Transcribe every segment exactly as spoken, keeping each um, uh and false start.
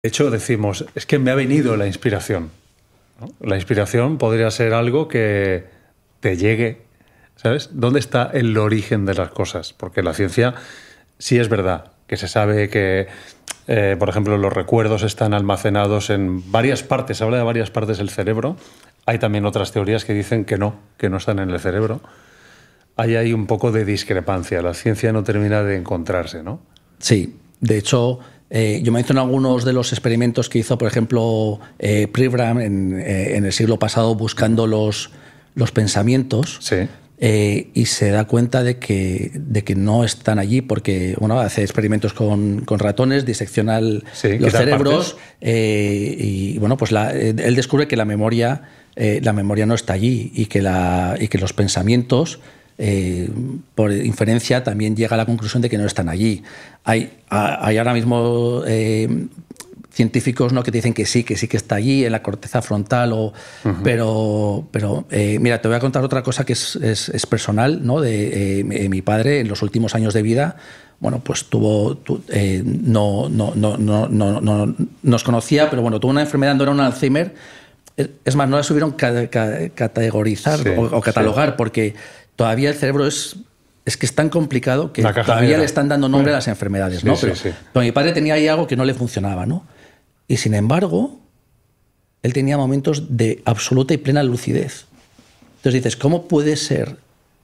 De hecho, decimos, es que me ha venido la inspiración, ¿no? La inspiración podría ser algo que te llegue, ¿sabes? ¿Dónde está el origen de las cosas? Porque la ciencia sí es verdad que se sabe que, eh, por ejemplo, los recuerdos están almacenados en varias partes, se habla de varias partes del cerebro. Hay también otras teorías que dicen que no, que no están en el cerebro. Ahí hay un poco de discrepancia, la ciencia no termina de encontrarse, ¿no? Sí, de hecho... Eh, yo menciono algunos de los experimentos que hizo, por ejemplo, eh, Pribram en, eh, en el siglo pasado buscando los, los pensamientos. Sí. Eh, y se da cuenta de que, de que no están allí porque bueno, hace experimentos con, con ratones, disecciona el, sí, los cerebros eh, y bueno, pues la, él descubre que la memoria, eh, la memoria no está allí y que, la, y que los pensamientos... Eh, por inferencia también llega a la conclusión de que no están allí. Hay, hay ahora mismo eh, científicos, ¿no?, que te dicen que sí, que sí que está allí en la corteza frontal, o, uh-huh. pero, pero eh, mira, te voy a contar otra cosa que es, es, es personal, ¿no? De eh, mi padre en los últimos años de vida, bueno, pues tuvo, tu, eh, no, no, no, no, no, no nos conocía, pero bueno, tuvo una enfermedad, no era un Alzheimer. Es más, no la subieron ca, ca, categorizar sí, o, o catalogar sí. porque todavía el cerebro es, es que es tan complicado que todavía negra. le están dando nombre a las enfermedades, ¿no? Sí, pero, sí, sí. pero mi padre tenía ahí algo que no le funcionaba, ¿no? Y sin embargo, él tenía momentos de absoluta y plena lucidez. Entonces dices, ¿cómo puede ser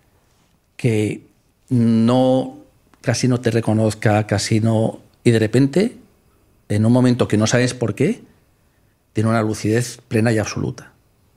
que no, casi no te reconozca, casi no... Y de repente, en un momento que no sabes por qué, tiene una lucidez plena y absoluta.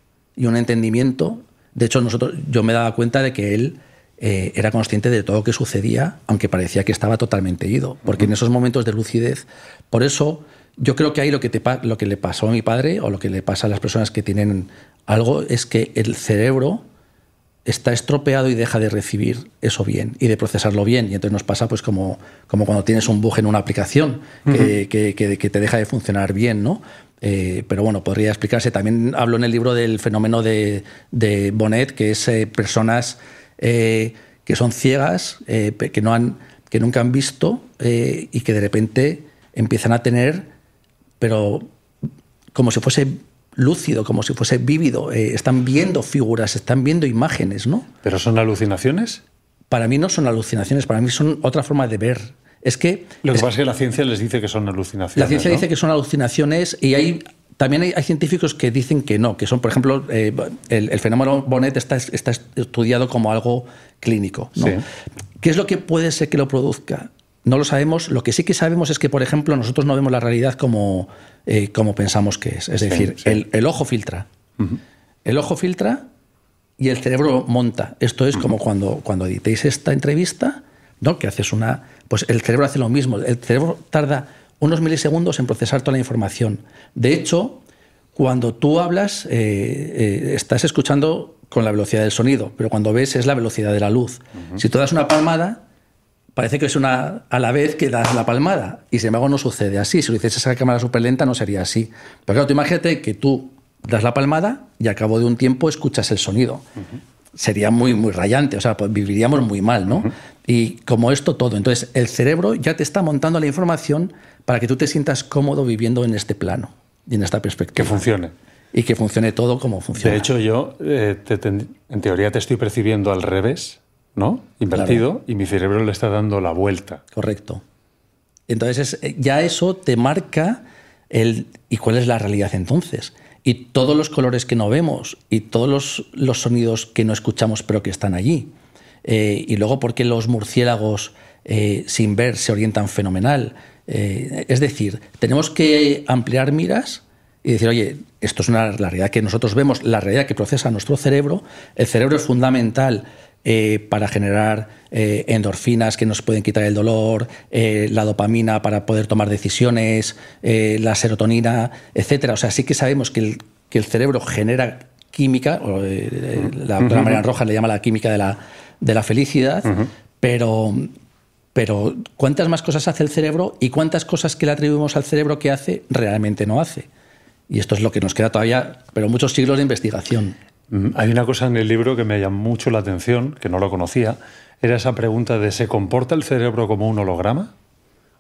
Y un entendimiento... De hecho, nosotros, yo me daba cuenta de que él eh, era consciente de todo lo que sucedía, aunque parecía que estaba totalmente ido. Porque uh-huh. en esos momentos de lucidez... Por eso, yo creo que ahí lo que, te, lo que le pasó a mi padre, o lo que le pasa a las personas que tienen algo, es que el cerebro está estropeado y deja de recibir eso bien y de procesarlo bien. Y entonces nos pasa pues como, como cuando tienes un bug en una aplicación uh-huh. que, que, que, que te deja de funcionar bien, ¿no? Eh, pero bueno, podría explicarse. También hablo en el libro del fenómeno de, de Bonnet, que es eh, personas eh, que son ciegas, eh, que, no han, que nunca han visto eh, y que de repente empiezan a tener, pero como si fuese lúcido, como si fuese vívido. Eh, están viendo figuras, están viendo imágenes, ¿no? ¿Pero son alucinaciones? Para mí no son alucinaciones, para mí son otra forma de ver. Es que, Lo que es, pasa es que la ciencia les dice que son alucinaciones. La ciencia ¿no? dice que son alucinaciones y hay, también hay, hay científicos que dicen que no, que son, por ejemplo, eh, el, el fenómeno Bonnet está, está estudiado como algo clínico, ¿no? Sí. ¿Qué es lo que puede ser que lo produzca? No lo sabemos. Lo que sí que sabemos es que, por ejemplo, nosotros no vemos la realidad como, eh, como pensamos que es. Es sí, decir, sí. El, el ojo filtra. Uh-huh. El ojo filtra y el cerebro monta. Esto es uh-huh. como cuando, cuando editéis esta entrevista, ¿no? Que haces una... Pues el cerebro hace lo mismo. El cerebro tarda unos milisegundos en procesar toda la información. De hecho, cuando tú hablas, eh, eh, estás escuchando con la velocidad del sonido, pero cuando ves es la velocidad de la luz. Uh-huh. Si tú das una palmada, parece que es una a la vez que das la palmada, y sin embargo no sucede así. Si lo hicieses a cámara súper lenta no sería así. Pero claro, tú imagínate que tú das la palmada y al cabo de un tiempo escuchas el sonido. Uh-huh. Sería muy, muy rayante, o sea, pues viviríamos muy mal, ¿no? Uh-huh. Y como esto todo. Entonces, el cerebro ya te está montando la información para que tú te sientas cómodo viviendo en este plano y en esta perspectiva. Que funcione. Y que funcione todo como funciona. De hecho, yo, eh, te, te, en teoría, te estoy percibiendo al revés, ¿no? Invertido, claro. Y mi cerebro le está dando la vuelta. Correcto. Entonces, es, ya eso te marca el... ¿Y cuál es la realidad entonces? Y todos los colores que no vemos y todos los, los sonidos que no escuchamos pero que están allí. Eh, y luego, ¿por qué los murciélagos eh, sin ver se orientan fenomenal? Eh, es decir, tenemos que ampliar miras y decir, oye, esto es una la realidad que nosotros vemos, la realidad que procesa nuestro cerebro. El cerebro es fundamental eh, para generar eh, endorfinas que nos pueden quitar el dolor, eh, la dopamina para poder tomar decisiones, eh, la serotonina, etcétera. O sea, sí que sabemos que el, que el cerebro genera química, o, eh, la doctora uh-huh. Marian Rojas le llama la química de la, de la felicidad, uh-huh. pero, pero ¿cuántas más cosas hace el cerebro y cuántas cosas que le atribuimos al cerebro que hace realmente no hace? Y esto es lo que nos queda todavía, pero muchos siglos de investigación. Hay una cosa en el libro que me llamó mucho la atención, que no lo conocía, era esa pregunta de ¿se comporta el cerebro como un holograma?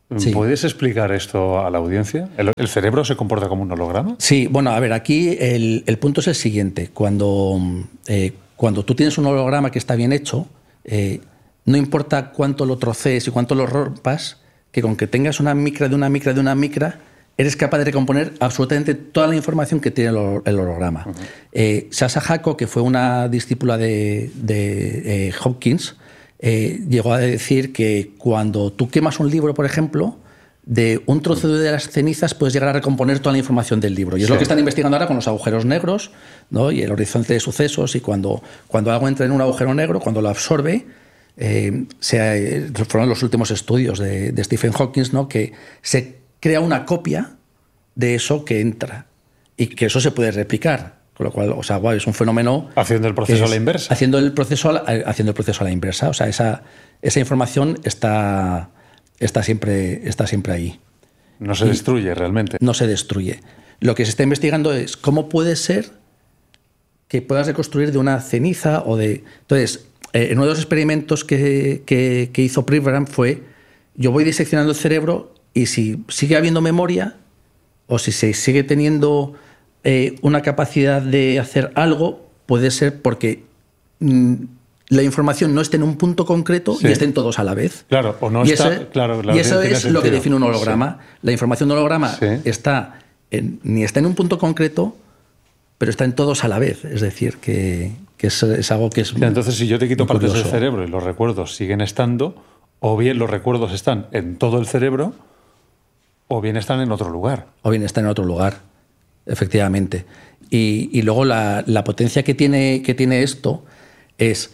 Sí. ¿Puedes explicar esto a la audiencia? ¿El, el cerebro se comporta como un holograma? Sí, bueno, a ver, aquí el, el punto es el siguiente. Cuando, eh, cuando tú tienes un holograma que está bien hecho, eh, no importa cuánto lo trocees y cuánto lo rompas, que con que tengas una micra de una micra de una micra, eres capaz de recomponer absolutamente toda la información que tiene el, el holograma. Uh-huh. eh, Sasha Hako, que fue una discípula de, de eh, Hopkins, eh, llegó a decir que cuando tú quemas un libro, por ejemplo, de un trozo de las cenizas puedes llegar a recomponer toda la información del libro. Y es sí. lo que están investigando ahora con los agujeros negros, ¿no? Y el horizonte de sucesos. Y cuando, cuando algo entra en un agujero negro, cuando lo absorbe, eh, se, fueron los últimos estudios de, de Stephen Hawking, ¿no? Que se crea una copia de eso que entra y que eso se puede replicar. Con lo cual, o sea, wow, es un fenómeno... Haciendo el proceso es, a la inversa. Haciendo el proceso a la, haciendo el proceso a la inversa. O sea, esa, esa información está, está, siempre, está siempre ahí. No se y destruye realmente. No se destruye. Lo que se está investigando es cómo puede ser que puedas reconstruir de una ceniza o de... Entonces, eh, en uno de los experimentos que, que, que hizo Pribram fue, yo voy diseccionando el cerebro y si sigue habiendo memoria o si se sigue teniendo... Eh, una capacidad de hacer algo, puede ser porque mm, la información no esté en un punto concreto sí. y estén todos a la vez. Claro, o no y está... Eso, claro, claro, y eso es sentido. Lo que define un holograma. Sí. La información de un holograma sí. está en, ni está en un punto concreto, pero está en todos a la vez. Es decir, que, que es, es algo que es sí, entonces, si yo te quito partes curioso. del cerebro y los recuerdos siguen estando, o bien los recuerdos están en todo el cerebro, o bien están en otro lugar. O bien están en otro lugar. Efectivamente. Y, y luego la, la potencia que tiene, que tiene esto es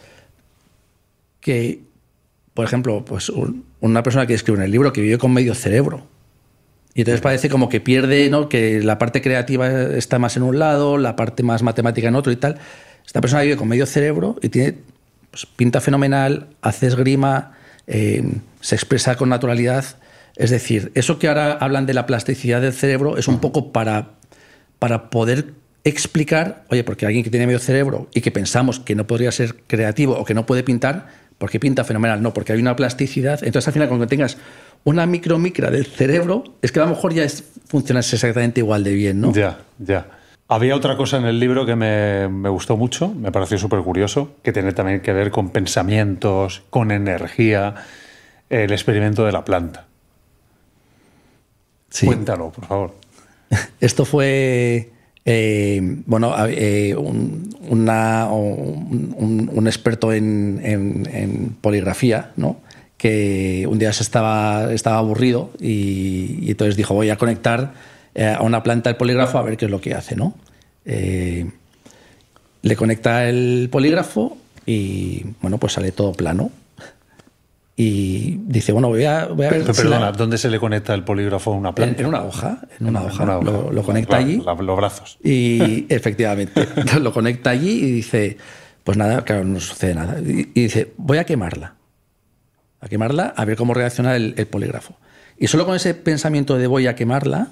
que, por ejemplo, pues un, una persona que escribe en el libro que vive con medio cerebro. Y entonces parece como que pierde, ¿no? Que la parte creativa está más en un lado, la parte más matemática en otro y tal. Esta persona vive con medio cerebro y tiene pues, pinta fenomenal, hace esgrima, eh, se expresa con naturalidad. Es decir, eso que ahora hablan de la plasticidad del cerebro es un poco para... para poder explicar, oye, porque alguien que tiene medio cerebro y que pensamos que no podría ser creativo o que no puede pintar, ¿por qué pinta fenomenal? No, porque hay una plasticidad. Entonces, al final, cuando tengas una micromicra del cerebro, es que a lo mejor ya es, funciona exactamente igual de bien, ¿no? Ya, ya. Había otra cosa en el libro que me, me gustó mucho, me pareció súper curioso, que tiene también que ver con pensamientos, con energía, el experimento de la planta. Sí. Cuéntalo, por favor. Esto fue eh, bueno, eh, un, una, un, un experto en, en, en poligrafía, ¿no? Que un día se estaba, estaba aburrido y, y entonces dijo, voy a conectar eh, a una planta el polígrafo a ver qué es lo que hace, ¿no? Eh, le conecta el polígrafo y bueno, pues sale todo plano. Y dice, bueno, voy a, voy a ver... Pero, si perdona, la... ¿dónde se le conecta el polígrafo a una planta? En, en una hoja, en una en hoja. Una hoja. Lo, lo conecta la, allí. La, los brazos. Y efectivamente, lo conecta allí y dice, pues nada, claro, no sucede nada. Y, y dice, voy a quemarla. A quemarla, a ver cómo reacciona el, el polígrafo. Y solo con ese pensamiento de voy a quemarla,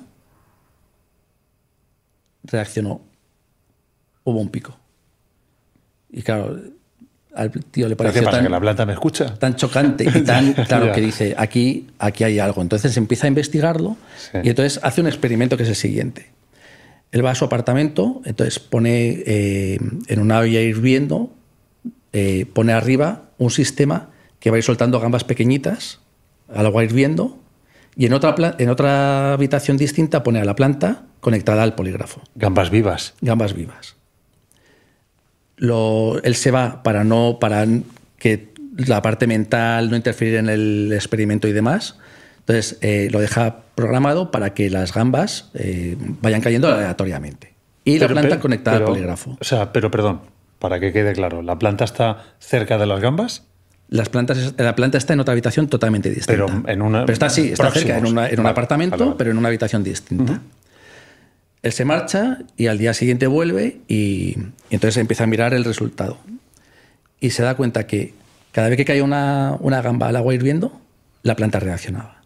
reaccionó. Hubo un pico. Y claro... al tío le pareció pasa, tan, que la planta me escucha. tan chocante y tan claro que dice, aquí, aquí hay algo. Entonces empieza a investigarlo sí. y entonces hace un experimento que es el siguiente. Él va a su apartamento, entonces pone eh, en una olla hirviendo, eh, pone arriba un sistema que va a ir soltando gambas pequeñitas al agua hirviendo y en otra, en otra habitación distinta pone a la planta conectada al polígrafo. Gambas vivas. Gambas vivas. Lo, él se va para no para que la parte mental no interferir en el experimento y demás. Entonces eh, lo deja programado para que las gambas eh, vayan cayendo aleatoriamente. Y pero, la planta pero, conectada pero, al polígrafo. O sea, pero perdón, para que quede claro, ¿la planta está cerca de las gambas? Las plantas, la planta está en otra habitación totalmente distinta. Pero en una. Pero está sí, está próximos. cerca, en, una, en vale, un apartamento, vale, vale. pero en una habitación distinta. Uh-huh. Él se marcha y al día siguiente vuelve y, y entonces empieza a mirar el resultado. Y se da cuenta que cada vez que caía una, una gamba al agua hirviendo, la planta reaccionaba.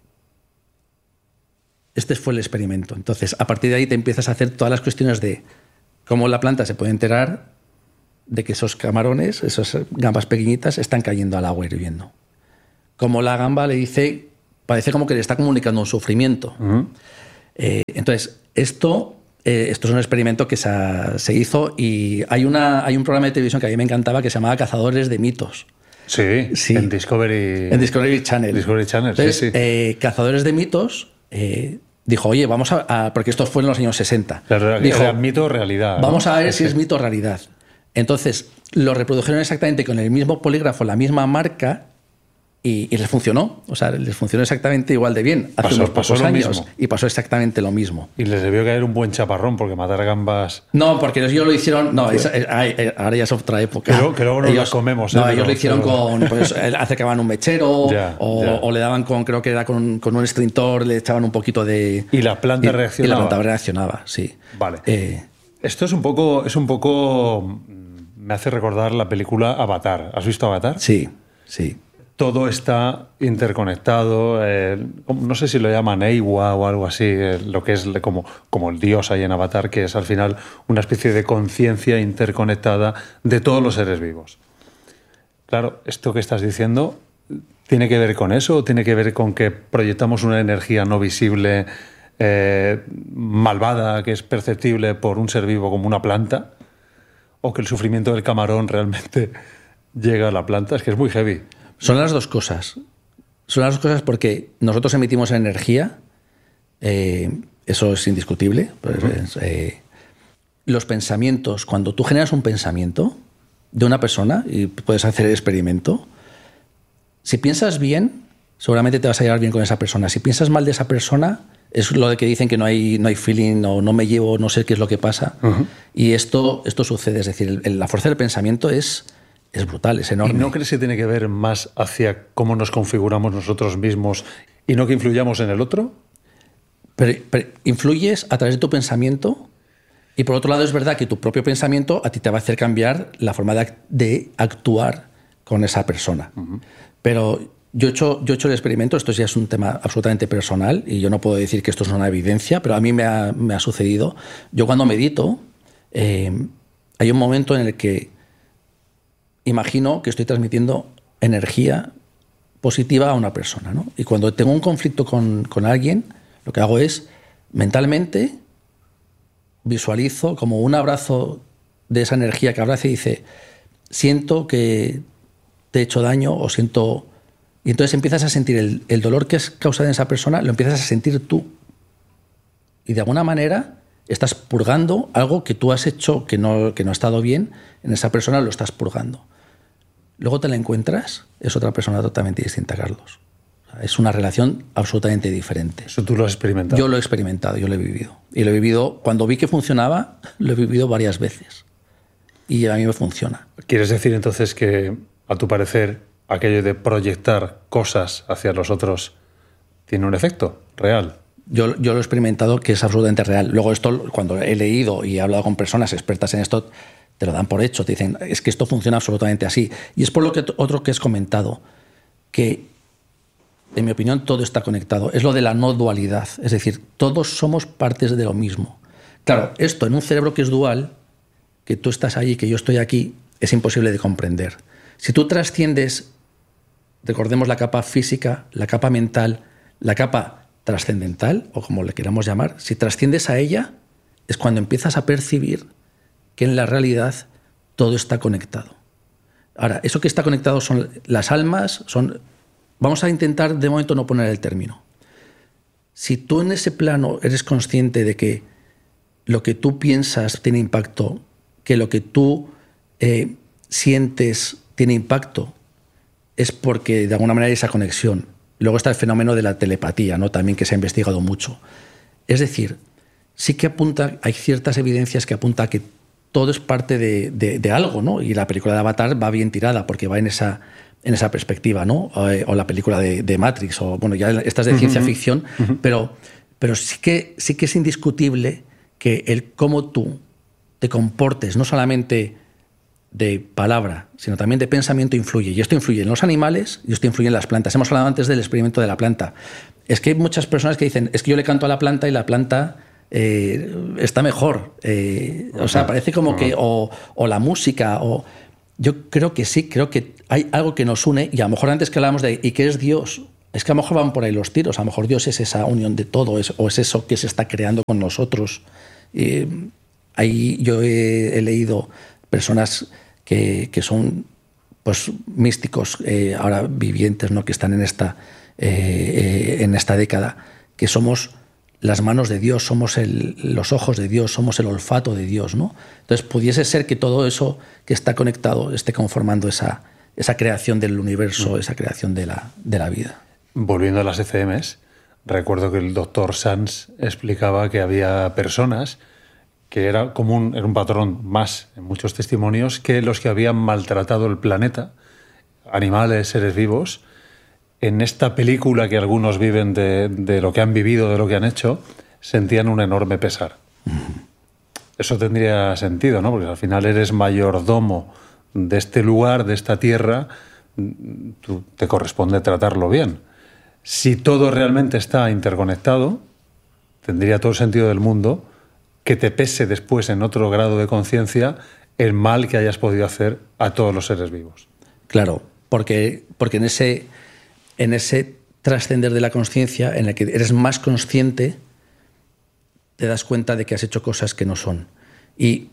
Este fue el experimento. Entonces, a partir de ahí te empiezas a hacer todas las cuestiones de cómo la planta se puede enterar de que esos camarones, esas gambas pequeñitas, están cayendo al agua hirviendo. Cómo la gamba le dice parece como que le está comunicando un sufrimiento. Uh-huh. Eh, entonces, esto, eh, esto es un experimento que se, ha, se hizo y hay, una, hay un programa de televisión que a mí me encantaba que se llamaba Cazadores de Mitos. Sí, sí. En Discovery... En Discovery Channel. Discovery Channel, entonces, sí, sí. Eh, Cazadores de Mitos... Eh, dijo, oye, vamos a, a... Porque esto fue en los años sesenta. Claro, dijo, ¿era mito o realidad? Vamos ¿no? a ver sí, si sí. es mito o realidad. Entonces, lo reprodujeron exactamente con el mismo polígrafo, la misma marca, y, y les funcionó. O sea, les funcionó exactamente igual de bien hace pasó, unos pocos pasó años. Mismo. Y pasó exactamente lo mismo. Y les debió caer un buen chaparrón, porque matar gambas... No, porque ellos lo hicieron... No, es, es, ahora ya es otra época. Pero, que luego nos ellos, las comemos. No, ¿eh? ellos pero, lo hicieron pero... con... Pues, acercaban un mechero ya, o, ya. o le daban con... Creo que era con, con un extintor, le echaban un poquito de... Y la planta y, reaccionaba. Y la planta reaccionaba, sí. Vale. Eh, Esto es un poco... Es un poco... Me hace recordar la película Avatar. ¿Has visto Avatar? Sí, sí. Todo está interconectado, eh, no sé si lo llaman Eywa o algo así, eh, lo que es como, como el dios ahí en Avatar, que es al final una especie de conciencia interconectada de todos los seres vivos. Claro, esto que estás diciendo, ¿tiene que ver con eso? ¿O tiene que ver con que proyectamos una energía no visible, eh, malvada, que es perceptible por un ser vivo como una planta? ¿O que el sufrimiento del camarón realmente llega a la planta? Es que es muy heavy. Son las dos cosas. Son las dos cosas porque nosotros emitimos energía, eh, eso es indiscutible. Pues, uh-huh. eh, los pensamientos, cuando tú generas un pensamiento de una persona y puedes hacer el experimento, si piensas bien, seguramente te vas a llevar bien con esa persona. Si piensas mal de esa persona, es lo de que dicen que no hay, no hay feeling o no me llevo, no sé qué es lo que pasa. Uh-huh. Y esto, esto sucede. Es decir, el, la fuerza del pensamiento es... Es brutal, es enorme. ¿Y no crees que tiene que ver más hacia cómo nos configuramos nosotros mismos y no que influyamos en el otro? Pero, pero influyes a través de tu pensamiento y por otro lado es verdad que tu propio pensamiento a ti te va a hacer cambiar la forma de, de actuar con esa persona. Uh-huh. Pero yo he, hecho, yo he hecho el experimento, esto ya es un tema absolutamente personal y yo no puedo decir que esto es una evidencia, pero a mí me ha, me ha sucedido. Yo cuando medito, eh, hay un momento en el que imagino que estoy transmitiendo energía positiva a una persona, ¿no? Y cuando tengo un conflicto con, con alguien, lo que hago es, mentalmente, visualizo como un abrazo de esa energía que abraza y dice, siento que te he hecho daño o siento... Y entonces empiezas a sentir el, el dolor que es causado en esa persona, lo empiezas a sentir tú. Y de alguna manera estás purgando algo que tú has hecho que no, que no ha estado bien, en esa persona lo estás purgando. Luego te la encuentras, es otra persona totalmente distinta, Carlos. Es una relación absolutamente diferente. ¿Eso tú lo has experimentado? Yo lo he experimentado, yo lo he vivido. Y lo he vivido, cuando vi que funcionaba, lo he vivido varias veces. Y a mí me funciona. ¿Quieres decir entonces que, a tu parecer, aquello de proyectar cosas hacia los otros tiene un efecto real? Yo, yo lo he experimentado, que es absolutamente real. Luego esto, cuando he leído y he hablado con personas expertas en esto, te lo dan por hecho, te dicen, es que esto funciona absolutamente así. Y es por lo que otro que has comentado, que en mi opinión todo está conectado. Es lo de la no dualidad, es decir, todos somos partes de lo mismo. Claro, esto en un cerebro que es dual, que tú estás allí, que yo estoy aquí, es imposible de comprender. Si tú trasciendes, recordemos la capa física, la capa mental, la capa trascendental, o como le queramos llamar, si trasciendes a ella, es cuando empiezas a percibir que en la realidad todo está conectado. Ahora, eso que está conectado son las almas, son... Vamos a intentar de momento no poner el término. Si tú en ese plano eres consciente de que lo que tú piensas tiene impacto, que lo que tú eh, sientes tiene impacto, es porque de alguna manera hay esa conexión. Luego está el fenómeno de la telepatía, ¿no? También, que se ha investigado mucho. Es decir, sí que apunta, hay ciertas evidencias que apuntan a que todo es parte de, de, de algo, ¿no? Y la película de Avatar va bien tirada porque va en esa, en esa perspectiva, ¿no? O, o la película de, de Matrix, o bueno, ya estas de uh-huh. ciencia ficción, uh-huh. pero, pero sí que, sí que es indiscutible que el cómo tú te comportes, no solamente de palabra, sino también de pensamiento, influye. Y esto influye en los animales y esto influye en las plantas. Hemos hablado antes del experimento de la planta. Es que hay muchas personas que dicen, es que yo le canto a la planta y la planta eh, está mejor. Eh, o sea, parece como que... O, o la música, o... Yo creo que sí, creo que hay algo que nos une, y a lo mejor antes que hablábamos de ¿y qué es Dios? Es que a lo mejor van por ahí los tiros, a lo mejor Dios es esa unión de todo, es, o es eso que se está creando con nosotros. Eh, ahí yo he, he leído personas que, que son pues, místicos, eh, ahora vivientes, ¿no? Que están en esta, eh, eh, en esta década, que somos las manos de Dios, somos el, los ojos de Dios, somos el olfato de Dios, ¿no? Entonces pudiese ser que todo eso que está conectado esté conformando esa, esa creación del universo, mm. esa creación de la, de la vida. Volviendo a las E C Ms, recuerdo que el doctor Sanz explicaba que había personas que era común, era un patrón más en muchos testimonios, que los que habían maltratado el planeta, animales, seres vivos, en esta película que algunos viven de, de lo que han vivido, de lo que han hecho, sentían un enorme pesar. Uh-huh. Eso tendría sentido, ¿no? Porque al final eres mayordomo de este lugar, de esta tierra, tú, te corresponde tratarlo bien. Si todo realmente está interconectado, tendría todo el sentido del mundo que te pese después en otro grado de conciencia el mal que hayas podido hacer a todos los seres vivos. Claro, porque, porque en ese, en ese trascender de la conciencia, en el que eres más consciente, te das cuenta de que has hecho cosas que no son. Y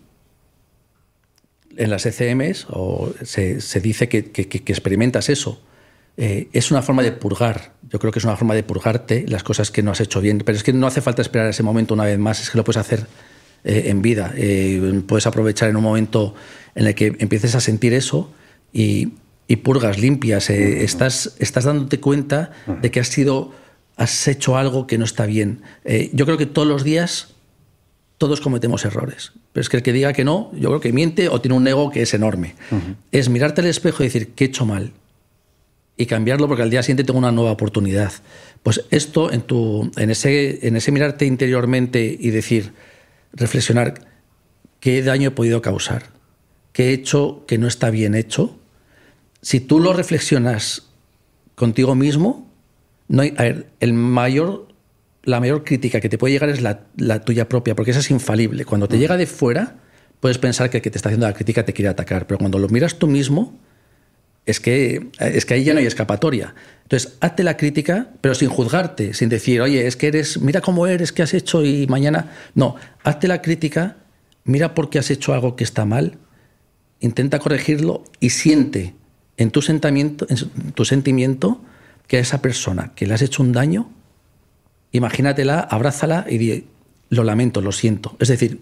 en las E C Ms o se, se dice que, que, que experimentas eso. Eh, es una forma de purgar. Yo creo que es una forma de purgarte las cosas que no has hecho bien. Pero es que no hace falta esperar ese momento una vez más, es que lo puedes hacer eh, en vida. Eh, puedes aprovechar en un momento en el que empieces a sentir eso y, y purgas, limpias. Eh, estás, estás dándote cuenta de que has sido, has hecho algo que no está bien. Eh, yo creo que todos los días todos cometemos errores. Pero es que el que diga que no, yo creo que miente o tiene un ego que es enorme. Uh-huh. Es mirarte al espejo y decir, ¿qué he hecho mal? Y cambiarlo porque al día siguiente tengo una nueva oportunidad. Pues esto, en, tu, en, ese, en ese mirarte interiormente y decir, reflexionar, ¿qué daño he podido causar? ¿Qué he hecho que no está bien hecho? Si tú lo reflexionas contigo mismo, no hay, a ver, el mayor, la mayor crítica que te puede llegar es la, la tuya propia, porque esa es infalible. Cuando te llega de fuera, puedes pensar que el que te está haciendo la crítica te quiere atacar, pero cuando lo miras tú mismo, Es que, es que ahí ya no hay escapatoria. Entonces, hazte la crítica, pero sin juzgarte, sin decir, oye, es que eres, mira cómo eres, qué has hecho y mañana... No, hazte la crítica, mira por qué has hecho algo que está mal, intenta corregirlo y siente en tu sentimiento, en tu sentimiento que a esa persona que le has hecho un daño, imagínatela, abrázala y di, lo lamento, lo siento. Es decir,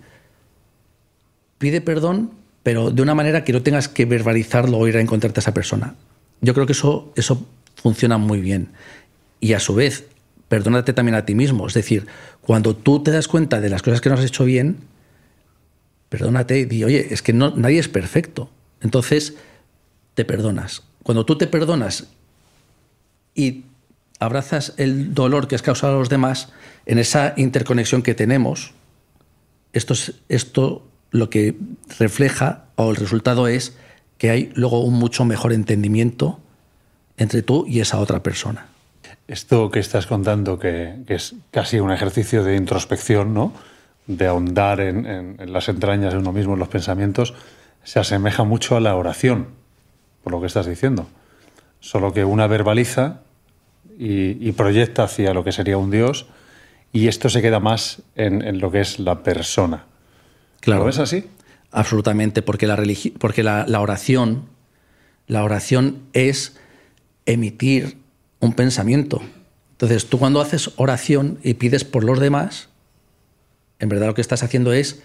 pide perdón, pero de una manera que no tengas que verbalizarlo o ir a encontrarte a esa persona. Yo creo que eso, eso funciona muy bien. Y a su vez, perdónate también a ti mismo. Es decir, cuando tú te das cuenta de las cosas que no has hecho bien, perdónate y di, oye, es que no, nadie es perfecto. Entonces, te perdonas. Cuando tú te perdonas y abrazas el dolor que has causado a los demás, en esa interconexión que tenemos, esto es... Esto lo que refleja o el resultado es que hay luego un mucho mejor entendimiento entre tú y esa otra persona. Esto que estás contando, que, que es casi un ejercicio de introspección, ¿no? De ahondar en, en, en las entrañas de uno mismo, en los pensamientos, se asemeja mucho a la oración, por lo que estás diciendo. Solo que una verbaliza y, y proyecta hacia lo que sería un Dios, y esto se queda más en, en lo que es la persona. Claro, ¿Lo ves así? Absolutamente, porque la religi- porque la, la oración, la oración es emitir un pensamiento. Entonces, tú cuando haces oración y pides por los demás, en verdad lo que estás haciendo es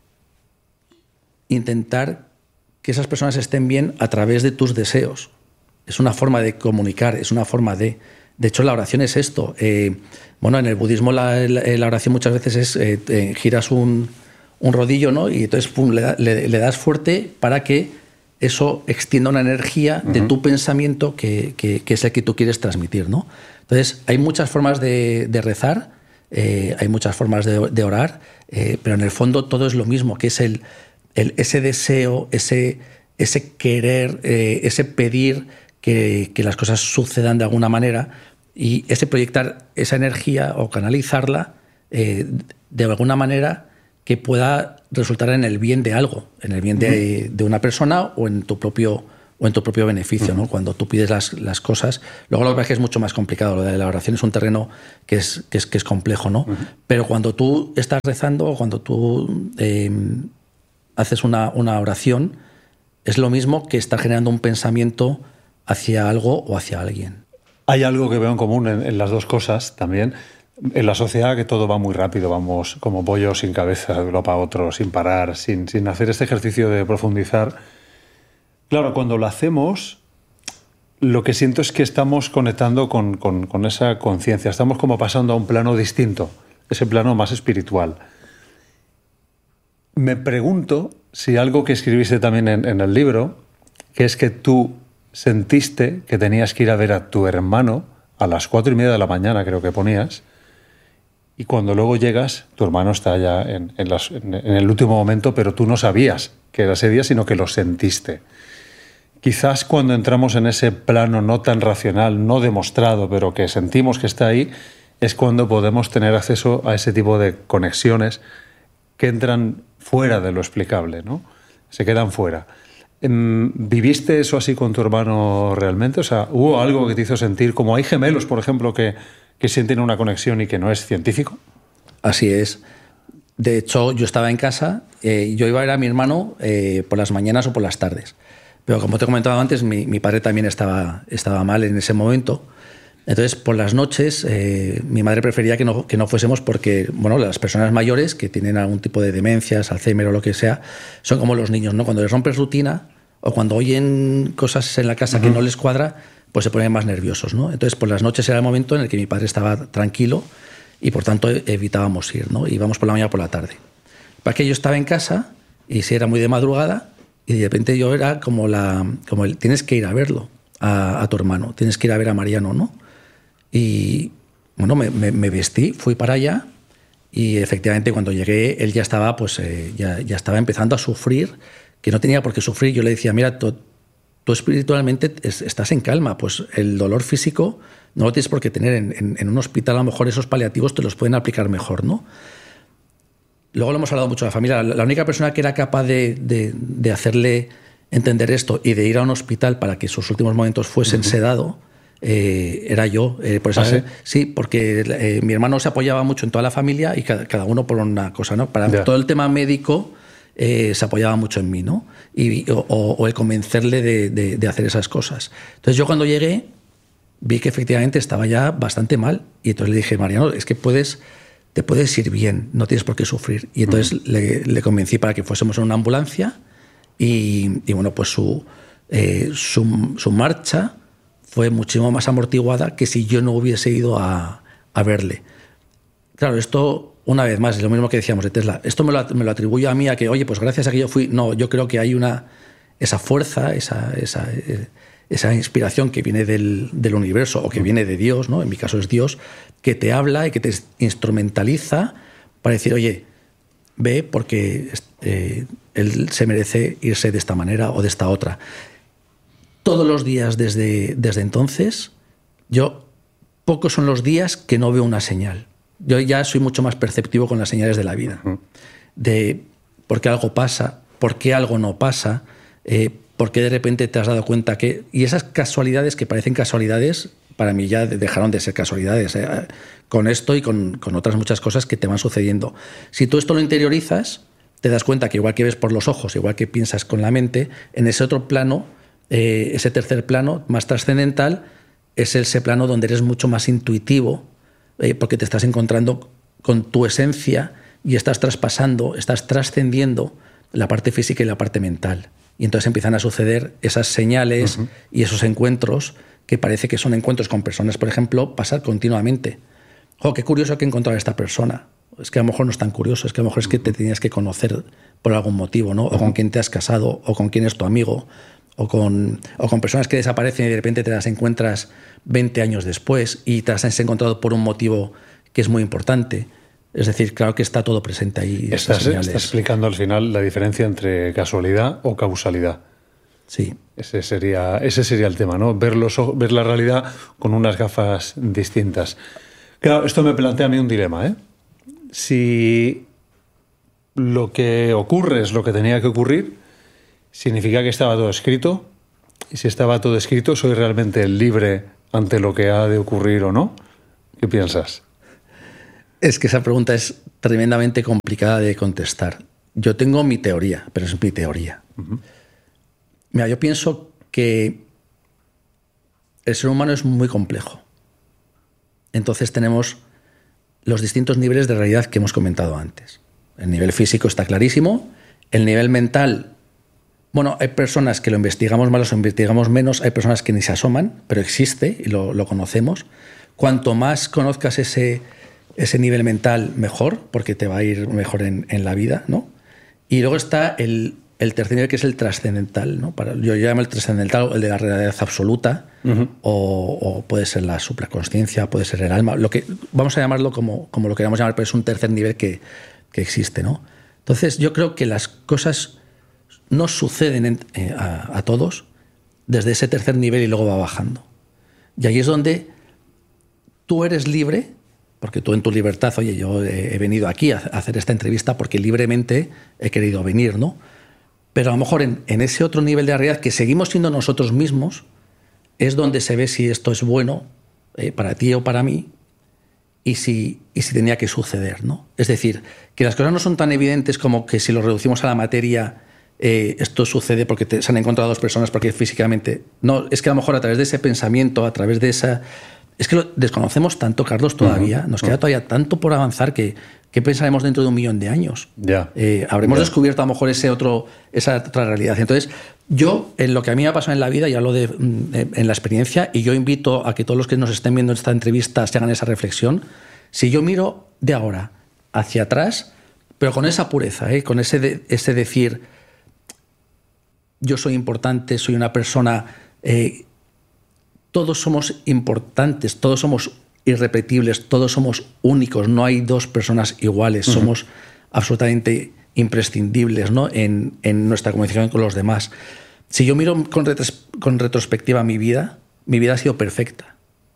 intentar que esas personas estén bien a través de tus deseos. Es una forma de comunicar, es una forma de... De hecho, la oración es esto. Eh, bueno, en el budismo la, la, la oración muchas veces es eh, eh, giras un... un rodillo, ¿no? Y entonces pum, le, da, le, le das fuerte para que eso extienda una energía uh-huh. de tu pensamiento que, que, que es el que tú quieres transmitir, ¿no? Entonces, hay muchas formas de, de rezar, eh, hay muchas formas de, de orar, eh, pero en el fondo todo es lo mismo, que es el, el, ese deseo, ese, ese querer, eh, ese pedir que, que las cosas sucedan de alguna manera y ese proyectar esa energía o canalizarla eh, de alguna manera que pueda resultar en el bien de algo, en el bien de, de una persona o en tu propio o en tu propio beneficio, ¿no? Cuando tú pides las, las cosas. Luego lo que pasa es que es mucho más complicado. Lo de la oración es un terreno que es, que es, que es complejo, ¿no? Uh-huh. Pero cuando tú estás rezando o cuando tú eh, haces una, una oración, es lo mismo que estar generando un pensamiento hacia algo o hacia alguien. Hay algo que veo en común en, en las dos cosas también. En la sociedad que todo va muy rápido, vamos como pollos sin cabeza, de uno para otro, sin parar, sin, sin hacer este ejercicio de profundizar. Claro, cuando lo hacemos, lo que siento es que estamos conectando con, con, con esa conciencia, estamos como pasando a un plano distinto, ese plano más espiritual. Me pregunto si algo que escribiste también en, en el libro, que es que tú sentiste que tenías que ir a ver a tu hermano a las cuatro y media de la mañana, creo que ponías, y cuando luego llegas, tu hermano está ya en, en, las, en, en el último momento, pero tú no sabías que era ese día, sino que lo sentiste. Quizás cuando entramos en ese plano no tan racional, no demostrado, pero que sentimos que está ahí, es cuando podemos tener acceso a ese tipo de conexiones que entran fuera de lo explicable, ¿no? Se quedan fuera. ¿Viviste eso así con tu hermano realmente? O sea, ¿hubo algo que te hizo sentir, como hay gemelos, por ejemplo, que, que sienten una conexión y que no es científico? Así es. De hecho, yo estaba en casa, eh, yo iba a ver a mi hermano eh, por las mañanas o por las tardes. Pero como te he comentado antes, mi, mi padre también estaba, estaba mal en ese momento. Entonces, por las noches, eh, mi madre prefería que no, que no fuésemos porque, bueno, las personas mayores que tienen algún tipo de demencias, Alzheimer o lo que sea, son como los niños, ¿no? Cuando les rompes rutina o cuando oyen cosas en la casa uh-huh. que no les cuadra, pues se ponen más nerviosos, ¿no? Entonces, por las noches era el momento en el que mi padre estaba tranquilo y, por tanto, evitábamos ir, ¿no? Íbamos por la mañana o por la tarde. Para que yo estaba en casa y si era muy de madrugada y de repente yo era como, la, como el, tienes que ir a verlo, a, a tu hermano, tienes que ir a ver a Mariano, ¿no? Y bueno, me, me, me vestí, fui para allá y efectivamente cuando llegué él ya estaba, pues, eh, ya, ya estaba empezando a sufrir, que no tenía por qué sufrir. Yo le decía, mira, tú, tú espiritualmente es, estás en calma, pues el dolor físico no lo tienes por qué tener. En, en, en un hospital a lo mejor esos paliativos te los pueden aplicar mejor, ¿no? Luego lo hemos hablado mucho de la familia. La, la única persona que era capaz de, de, de hacerle entender esto y de ir a un hospital para que sus últimos momentos fuesen uh-huh. sedado, Eh, era yo. Eh, por eso, ¿Ah, sí? sí, porque eh, mi hermano se apoyaba mucho en toda la familia y cada, cada uno por una cosa, ¿no? Para yeah. todo el tema médico eh, se apoyaba mucho en mí, ¿no? Y, o, o el convencerle de, de, de hacer esas cosas. Entonces yo cuando llegué vi que efectivamente estaba ya bastante mal y entonces le dije, Mariano, es que puedes, te puedes ir bien, no tienes por qué sufrir. Y entonces uh-huh. le, le convencí para que fuésemos en una ambulancia y, y bueno, pues su, eh, su, su marcha fue muchísimo más amortiguada que si yo no hubiese ido a, a verle. Claro, esto, una vez más, es lo mismo que decíamos de Tesla. Esto me lo, me lo atribuyo a mí, a que, oye, pues gracias a que yo fui... No, yo creo que hay una esa fuerza, esa, esa, esa inspiración que viene del, del universo o que viene de Dios, ¿no? En mi caso es Dios, que te habla y que te instrumentaliza para decir, oye, ve porque eh, él se merece irse de esta manera o de esta otra. Todos los días desde, desde entonces, yo, pocos son los días que no veo una señal. Yo ya soy mucho más perceptivo con las señales de la vida. De por qué algo pasa, por qué algo no pasa, eh, por qué de repente te has dado cuenta que... Y esas casualidades que parecen casualidades, para mí ya dejaron de ser casualidades. Eh, con esto y con, con otras muchas cosas que te van sucediendo. Si tú esto lo interiorizas, te das cuenta que igual que ves por los ojos, igual que piensas con la mente, en ese otro plano... Eh, ese tercer plano más trascendental es ese plano donde eres mucho más intuitivo eh, porque te estás encontrando con tu esencia y estás traspasando, estás trascendiendo la parte física y la parte mental. Y entonces empiezan a suceder esas señales uh-huh. y esos encuentros que parece que son encuentros con personas, por ejemplo, pasar continuamente. Oh, qué curioso que he encontrado a esta persona. Es que a lo mejor no es tan curioso, es que a lo mejor es que te tenías que conocer por algún motivo, ¿no? O con quién te has casado, o con quién es tu amigo, o con, o con personas que desaparecen y de repente te las encuentras veinte años después y te las has encontrado por un motivo que es muy importante. Es decir, claro que está todo presente ahí. Estás, estás explicando al final la diferencia entre casualidad o causalidad. Sí. Ese sería, ese sería el tema, ¿no? Ver, los, ver la realidad con unas gafas distintas. Claro, esto me plantea a mí un dilema, ¿eh? Si lo que ocurre es lo que tenía que ocurrir, significa que estaba todo escrito Y si estaba todo escrito, ¿soy realmente libre ante lo que ha de ocurrir o no? ¿Qué piensas? Es que esa pregunta es tremendamente complicada de contestar. Yo tengo mi teoría, pero es mi teoría. Uh-huh. Mira, yo pienso que el ser humano es muy complejo. Entonces tenemos los distintos niveles de realidad que hemos comentado antes. El nivel físico está clarísimo. El nivel mental, bueno, hay personas que lo investigamos más o investigamos menos, hay personas que ni se asoman, pero existe y lo, lo conocemos. Cuanto más conozcas ese, ese nivel mental, mejor, porque te va a ir mejor en, en la vida, ¿no? Y luego está el, el tercer nivel, que es el trascendental, ¿no? Para, yo llamo el trascendental el de la realidad absoluta, uh-huh. o, o puede ser la supraconsciencia, puede ser el alma, lo que, vamos a llamarlo como, como lo queramos llamar, pero es un tercer nivel que, que existe, ¿no? Entonces yo creo que las cosas no suceden en, eh, a, a todos desde ese tercer nivel y luego va bajando. Y ahí es donde tú eres libre, porque tú en tu libertad, oye, yo he, he venido aquí a hacer esta entrevista porque libremente he querido venir, ¿no? Pero a lo mejor en, en ese otro nivel de realidad que seguimos siendo nosotros mismos es donde se ve si esto es bueno eh, para ti o para mí y si, y si tenía que suceder, ¿no? Es decir, que las cosas no son tan evidentes como que si lo reducimos a la materia eh, esto sucede porque te, se han encontrado dos personas porque físicamente... No, es que a lo mejor a través de ese pensamiento, a través de esa... Es que lo desconocemos tanto, Carlos, todavía. Uh-huh. Nos queda todavía tanto por avanzar que ¿qué pensaremos dentro de un millón de años? Ya. Eh, habremos ya. descubierto a lo mejor ese otro, esa otra realidad. Entonces, yo, en lo que a mí me ha pasado en la vida, ya hablo de, en la experiencia, y yo invito a que todos los que nos estén viendo esta entrevista se hagan esa reflexión. Si yo miro de ahora hacia atrás, pero con esa pureza, ¿eh? Con ese, de, ese decir, yo soy importante, soy una persona... Eh, todos somos importantes, todos somos irrepetibles, todos somos únicos, no hay dos personas iguales, uh-huh. somos absolutamente imprescindibles, ¿no? en, en nuestra comunicación con los demás. Si yo miro con, retros, con retrospectiva mi vida, mi vida ha sido perfecta.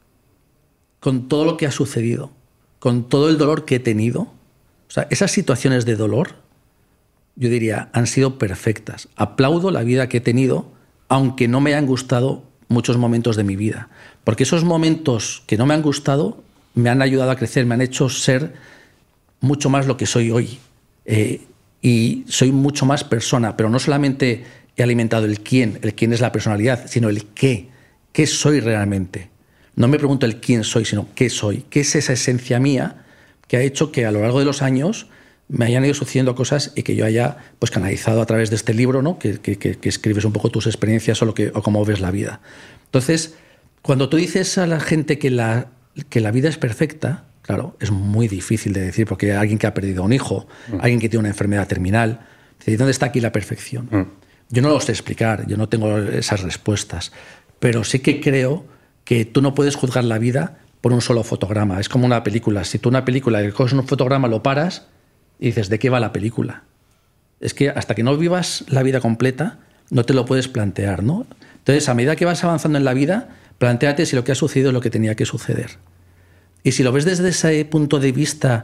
Con todo lo que ha sucedido, con todo el dolor que he tenido, o sea, esas situaciones de dolor, yo diría, han sido perfectas. Aplaudo la vida que he tenido, aunque no me hayan gustado muchos momentos de mi vida, porque esos momentos que no me han gustado me han ayudado a crecer, me han hecho ser mucho más lo que soy hoy, eh, y soy mucho más persona, pero no solamente he alimentado el quién, el quién es la personalidad, sino el qué, qué soy realmente. No me pregunto el quién soy, sino qué soy, qué es esa esencia mía que ha hecho que a lo largo de los años me hayan ido sucediendo cosas y que yo haya pues canalizado a través de este libro, ¿no? que, que, que escribes un poco tus experiencias o, lo que, o cómo ves la vida. Entonces, cuando tú dices a la gente que la, que la vida es perfecta, claro, es muy difícil de decir, porque hay alguien que ha perdido un hijo, mm. alguien que tiene una enfermedad terminal, ¿dónde está aquí la perfección? Mm. Yo no lo sé explicar, yo no tengo esas respuestas, pero sí que creo que tú no puedes juzgar la vida por un solo fotograma. Es como una película. Si tú una película, le coges un fotograma, lo paras y dices, ¿de qué va la película? Es que hasta que no vivas la vida completa, no te lo puedes plantear, ¿no? Entonces, a medida que vas avanzando en la vida, plantéate si lo que ha sucedido es lo que tenía que suceder. Y si lo ves desde ese punto de vista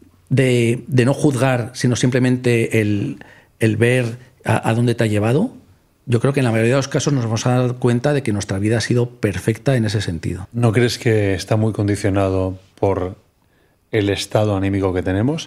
de, de no juzgar, sino simplemente el, el ver a, a dónde te ha llevado, yo creo que en la mayoría de los casos nos vamos a dar cuenta de que nuestra vida ha sido perfecta en ese sentido. ¿No crees que está muy condicionado por el estado anímico que tenemos?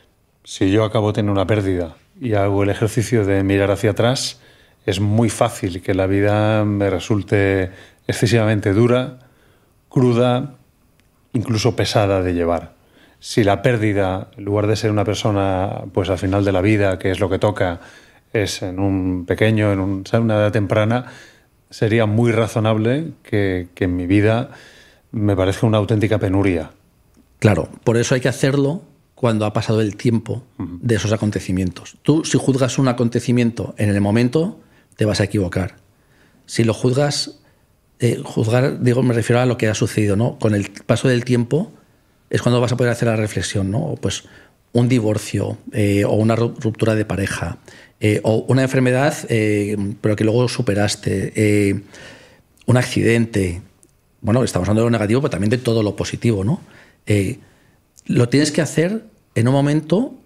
Si yo acabo de tener una pérdida y hago el ejercicio de mirar hacia atrás, es muy fácil que la vida me resulte excesivamente dura, cruda, incluso pesada de llevar. Si la pérdida, en lugar de ser una persona pues al final de la vida, que es lo que toca, es en un pequeño, en un, una edad temprana, sería muy razonable que, que en mi vida me parezca una auténtica penuria. Claro, por eso hay que hacerlo cuando ha pasado el tiempo de esos acontecimientos. Tú, si juzgas un acontecimiento en el momento, te vas a equivocar. Si lo juzgas, eh, juzgar, digo, me refiero a lo que ha sucedido, ¿no? Con el paso del tiempo es cuando vas a poder hacer la reflexión, ¿no? Pues un divorcio, eh, o una ruptura de pareja, eh, o una enfermedad, eh, pero que luego superaste, eh, un accidente. Bueno, estamos hablando de lo negativo, pero también de todo lo positivo, ¿no? Eh, lo tienes que hacer en un momento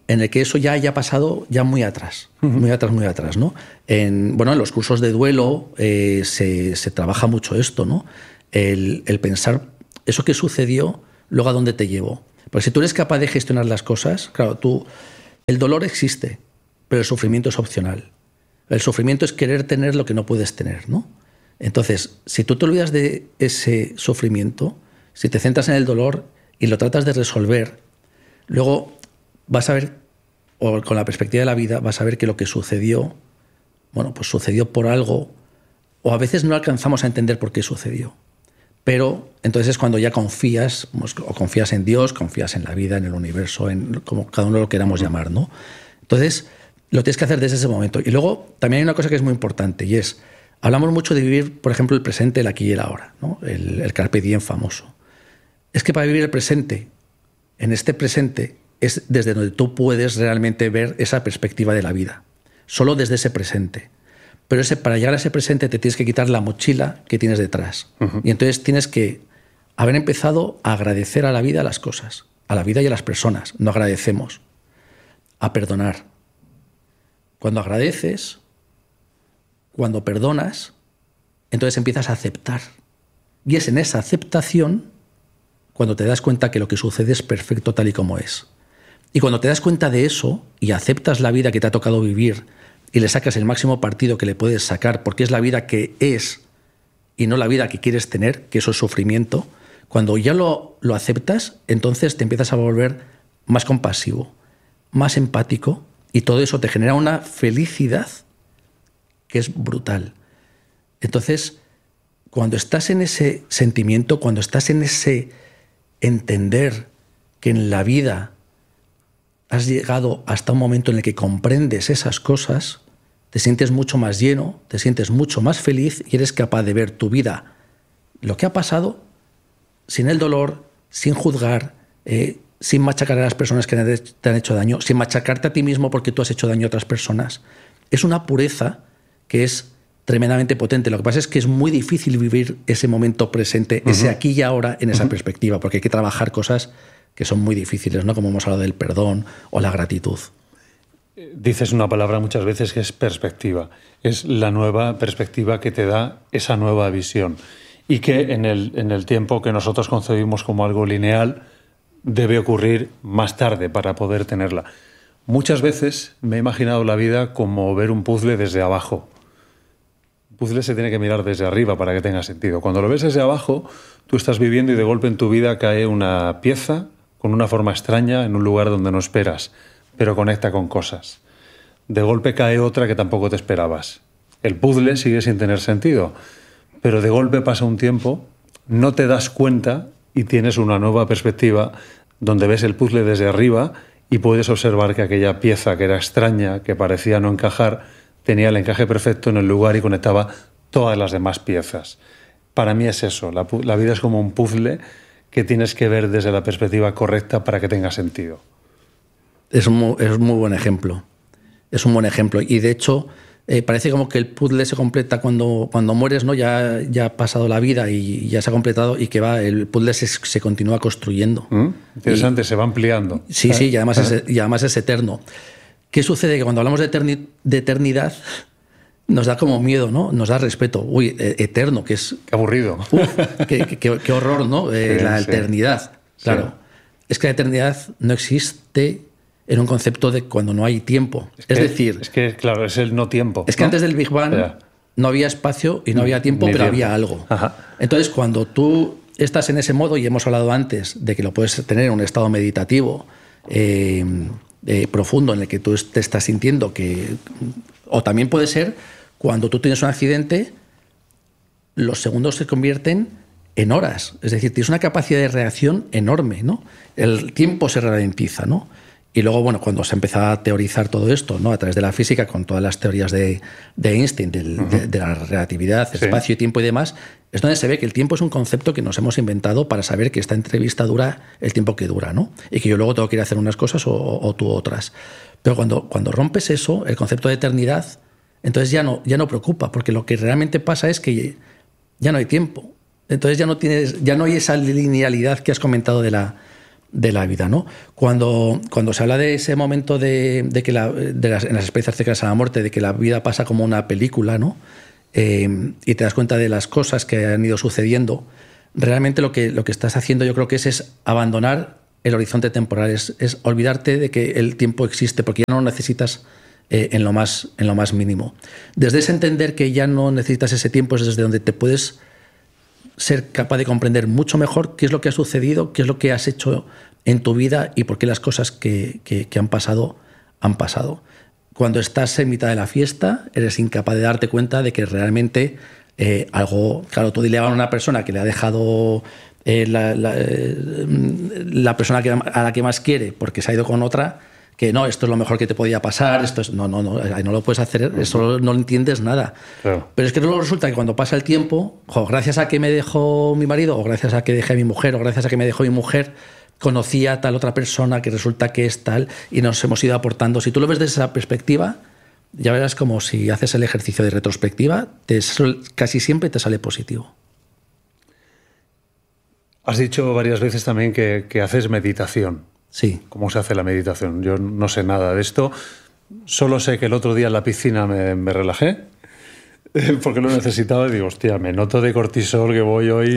en el que eso ya haya pasado ya muy atrás, uh-huh. muy atrás, muy atrás, ¿no? En, bueno, en los cursos de duelo eh, se, se trabaja mucho esto, ¿no? El, el pensar eso que sucedió, luego a dónde te llevó. Porque si tú eres capaz de gestionar las cosas, claro, tú, el dolor existe, pero el sufrimiento es opcional. El sufrimiento es querer tener lo que no puedes tener, ¿no? Entonces, si tú te olvidas de ese sufrimiento, si te centras en el dolor y lo tratas de resolver, luego vas a ver, o con la perspectiva de la vida, vas a ver que lo que sucedió, bueno, pues sucedió por algo, o a veces no alcanzamos a entender por qué sucedió. Pero entonces es cuando ya confías, o confías en Dios, confías en la vida, en el universo, en como cada uno lo queramos llamar, ¿no? Entonces, lo tienes que hacer desde ese momento. Y luego también hay una cosa que es muy importante, y es, hablamos mucho de vivir, por ejemplo, el presente, el aquí y el ahora, ¿no? El, el carpe diem famoso. Es que para vivir el presente, en este presente, es desde donde tú puedes realmente ver esa perspectiva de la vida. Solo desde ese presente. Pero ese, para llegar a ese presente te tienes que quitar la mochila que tienes detrás. Uh-huh. Y entonces tienes que haber empezado a agradecer a la vida las cosas, a la vida y a las personas. No agradecemos. A perdonar. Cuando agradeces, cuando perdonas, entonces empiezas a aceptar. Y es en esa aceptación cuando te das cuenta que lo que sucede es perfecto tal y como es. Y cuando te das cuenta de eso y aceptas la vida que te ha tocado vivir y le sacas el máximo partido que le puedes sacar, porque es la vida que es y no la vida que quieres tener, que eso es sufrimiento, cuando ya lo, lo aceptas, entonces te empiezas a volver más compasivo, más empático, y todo eso te genera una felicidad que es brutal. Entonces, cuando estás en ese sentimiento, cuando estás en ese entender que en la vida has llegado hasta un momento en el que comprendes esas cosas, te sientes mucho más lleno, te sientes mucho más feliz y eres capaz de ver tu vida, lo que ha pasado, sin el dolor, sin juzgar, eh, sin machacar a las personas que te han hecho daño, sin machacarte a ti mismo porque tú has hecho daño a otras personas. Es una pureza que es tremendamente potente. Lo que pasa es que es muy difícil vivir ese momento presente, uh-huh. ese aquí y ahora en esa uh-huh. perspectiva, porque hay que trabajar cosas que son muy difíciles, ¿no? Como hemos hablado del perdón o la gratitud. Dices una palabra muchas veces que es perspectiva. Es la nueva perspectiva que te da esa nueva visión y que en el, en el tiempo que nosotros concebimos como algo lineal debe ocurrir más tarde para poder tenerla. Muchas veces me he imaginado la vida como ver un puzzle desde abajo. El puzzle se tiene que mirar desde arriba para que tenga sentido. Cuando lo ves desde abajo, tú estás viviendo y de golpe en tu vida cae una pieza con una forma extraña en un lugar donde no esperas, pero conecta con cosas. De golpe cae otra que tampoco te esperabas. El puzzle sigue sin tener sentido, pero de golpe pasa un tiempo, no te das cuenta y tienes una nueva perspectiva donde ves el puzzle desde arriba y puedes observar que aquella pieza que era extraña, que parecía no encajar, tenía el encaje perfecto en el lugar y conectaba todas las demás piezas. Para mí es eso, la, la vida es como un puzzle que tienes que ver desde la perspectiva correcta para que tenga sentido. Es un, es un muy buen ejemplo. Es un buen ejemplo. Y de hecho, eh, parece como que el puzzle se completa cuando, cuando mueres, ¿no? Ya, ya ha pasado la vida y ya se ha completado y que va, el puzzle se, se continúa construyendo. ¿Mm? Interesante, y, se va ampliando. Sí, sí, y además, es, y además es eterno. ¿Qué sucede? Que cuando hablamos de, eterni, de eternidad, nos da como miedo, ¿no? Nos da respeto. Uy, eterno, que es... Qué aburrido. Uf, qué, qué, qué horror, ¿no? Eh, sí, la sí. eternidad. Claro. Sí. Es que la eternidad no existe en un concepto de cuando no hay tiempo. Es, es que, decir... Es que, claro, es el no tiempo. Es que ¿no? antes del Big Bang yeah. no había espacio y no había tiempo, Ni pero tiempo. había algo. Ajá. Entonces, cuando tú estás en ese modo, y hemos hablado antes de que lo puedes tener en un estado meditativo eh, eh, profundo en el que tú te estás sintiendo que... O también puede ser cuando tú tienes un accidente, los segundos se convierten en horas. Es decir, tienes una capacidad de reacción enorme, ¿no? El tiempo se ralentiza, ¿no? Y luego, bueno, cuando se empezó a teorizar todo esto, ¿no? A través de la física, con todas las teorías de, de Einstein, del, uh-huh. de, de la relatividad, sí. espacio y tiempo y demás, es donde se ve que el tiempo es un concepto que nos hemos inventado para saber que esta entrevista dura el tiempo que dura, ¿no? Y que yo luego tengo que ir a hacer unas cosas o, o tú otras. Pero cuando, cuando rompes eso, el concepto de eternidad, entonces ya no, ya no preocupa, porque lo que realmente pasa es que ya no hay tiempo. Entonces ya no tienes, ya no hay esa linealidad que has comentado de la, de la vida, ¿no? Cuando, cuando se habla de ese momento de, de que la, de las, en las experiencias cercanas a la muerte, de que la vida pasa como una película, ¿no? Eh, y te das cuenta de las cosas que han ido sucediendo, realmente lo que, lo que estás haciendo yo creo que es, es abandonar el horizonte temporal, es, es olvidarte de que el tiempo existe, porque ya no lo necesitas eh, en, lo más, en lo más mínimo. Desde ese entender que ya no necesitas ese tiempo es desde donde te puedes ser capaz de comprender mucho mejor qué es lo que ha sucedido, qué es lo que has hecho en tu vida y por qué las cosas que, que, que han pasado han pasado. Cuando estás en mitad de la fiesta, eres incapaz de darte cuenta de que realmente eh, algo... Claro, tú dile a una persona que le ha dejado eh, la, la, eh, la persona que, a la que más quiere porque se ha ido con otra, que no, esto es lo mejor que te podía pasar, esto es... No, no, no, no lo puedes hacer, eso no entiendes nada. Claro. Pero es que luego resulta que cuando pasa el tiempo, jo, gracias a que me dejó mi marido, o gracias a que dejé a mi mujer, o gracias a que me dejó mi mujer, conocía a tal otra persona que resulta que es tal y nos hemos ido aportando. Si tú lo ves desde esa perspectiva, ya verás como si haces el ejercicio de retrospectiva, te, casi siempre te sale positivo. Has dicho varias veces también que, que haces meditación. Sí. ¿Cómo se hace la meditación? Yo no sé nada de esto. Solo sé que el otro día en la piscina me, me relajé porque lo necesitaba y digo, hostia, me noto de cortisol que voy hoy.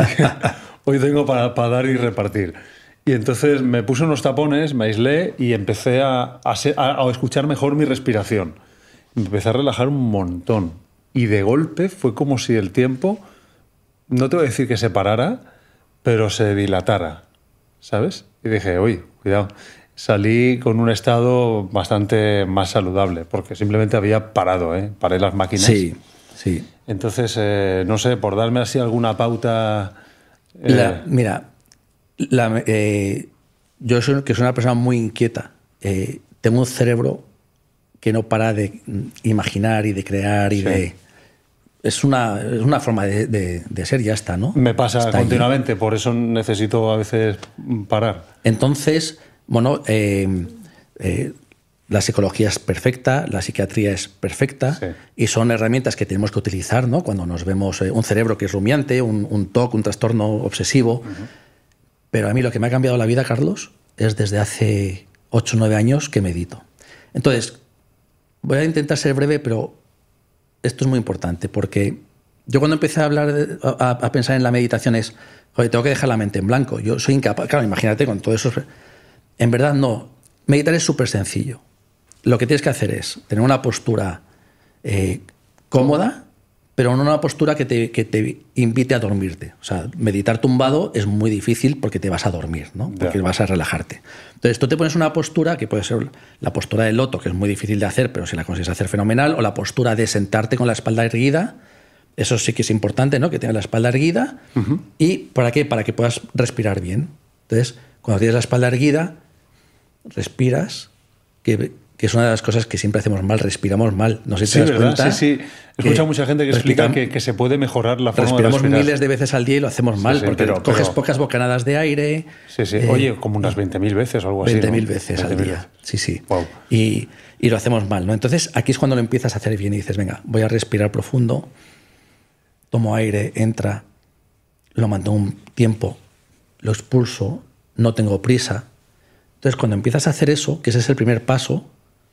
Hoy tengo para, para dar y repartir. Y entonces me puse unos tapones, me aislé y empecé a, a, a, a escuchar mejor mi respiración. Me empecé a relajar un montón. Y de golpe fue como si el tiempo, no te voy a decir que se parara, pero se dilatara, ¿sabes? Y dije, uy, cuidado. Salí con un estado bastante más saludable, porque simplemente había parado, ¿eh? Paré las máquinas. Sí, sí. Entonces, eh, no sé, por darme así alguna pauta... Eh... La, mira... La, eh, yo soy, que soy una persona muy inquieta. Eh, tengo un cerebro que no para de imaginar y de crear y sí. de... Es una, es una forma de, de, de ser, ya está, ¿no? Me pasa está continuamente, allí. Por eso necesito a veces parar. Entonces, bueno, eh, eh, la psicología es perfecta, la psiquiatría es perfecta sí. y son herramientas que tenemos que utilizar, ¿no? Cuando nos vemos eh, un cerebro que es rumiante, un, un T O C, un trastorno obsesivo... Uh-huh. Pero a mí lo que me ha cambiado la vida, Carlos, es desde hace ocho o nueve años que medito. Entonces, voy a intentar ser breve, pero esto es muy importante, porque yo cuando empecé a hablar, de, a, a pensar en la meditación es, joder, tengo que dejar la mente en blanco. Yo soy incapaz, claro, imagínate con todo eso. En verdad, no. Meditar es súper sencillo. Lo que tienes que hacer es tener una postura eh, cómoda, pero no una postura que te, que te invite a dormirte. O sea, meditar tumbado es muy difícil porque te vas a dormir, ¿no? Porque yeah. vas a relajarte. Entonces, tú te pones una postura que puede ser la postura del loto, que es muy difícil de hacer, pero si la consigues hacer fenomenal, o la postura de sentarte con la espalda erguida. Eso sí que es importante, ¿no? Que tengas la espalda erguida. Uh-huh. ¿Y para qué? Para que puedas respirar bien. Entonces, cuando tienes la espalda erguida, respiras, que... que es una de las cosas que siempre hacemos mal, respiramos mal. No sé si sí, te das ¿verdad? cuenta. Sí, sí. He escuchado mucha gente que explica que, que se puede mejorar la forma de respirar. Respiramos miles de veces al día y lo hacemos mal, sí, sí, porque pero, coges pero... pocas bocanadas de aire. Sí, sí. Eh, Oye, como unas veinte mil veces o algo así, veinte mil ¿no? veces al día. Veces. Sí, sí. Wow. Y, y lo hacemos mal, ¿no? Entonces, aquí es cuando lo empiezas a hacer bien y dices, venga, voy a respirar profundo, tomo aire, entra, lo mantengo un tiempo, lo expulso, no tengo prisa. Entonces, cuando empiezas a hacer eso, que ese es el primer paso,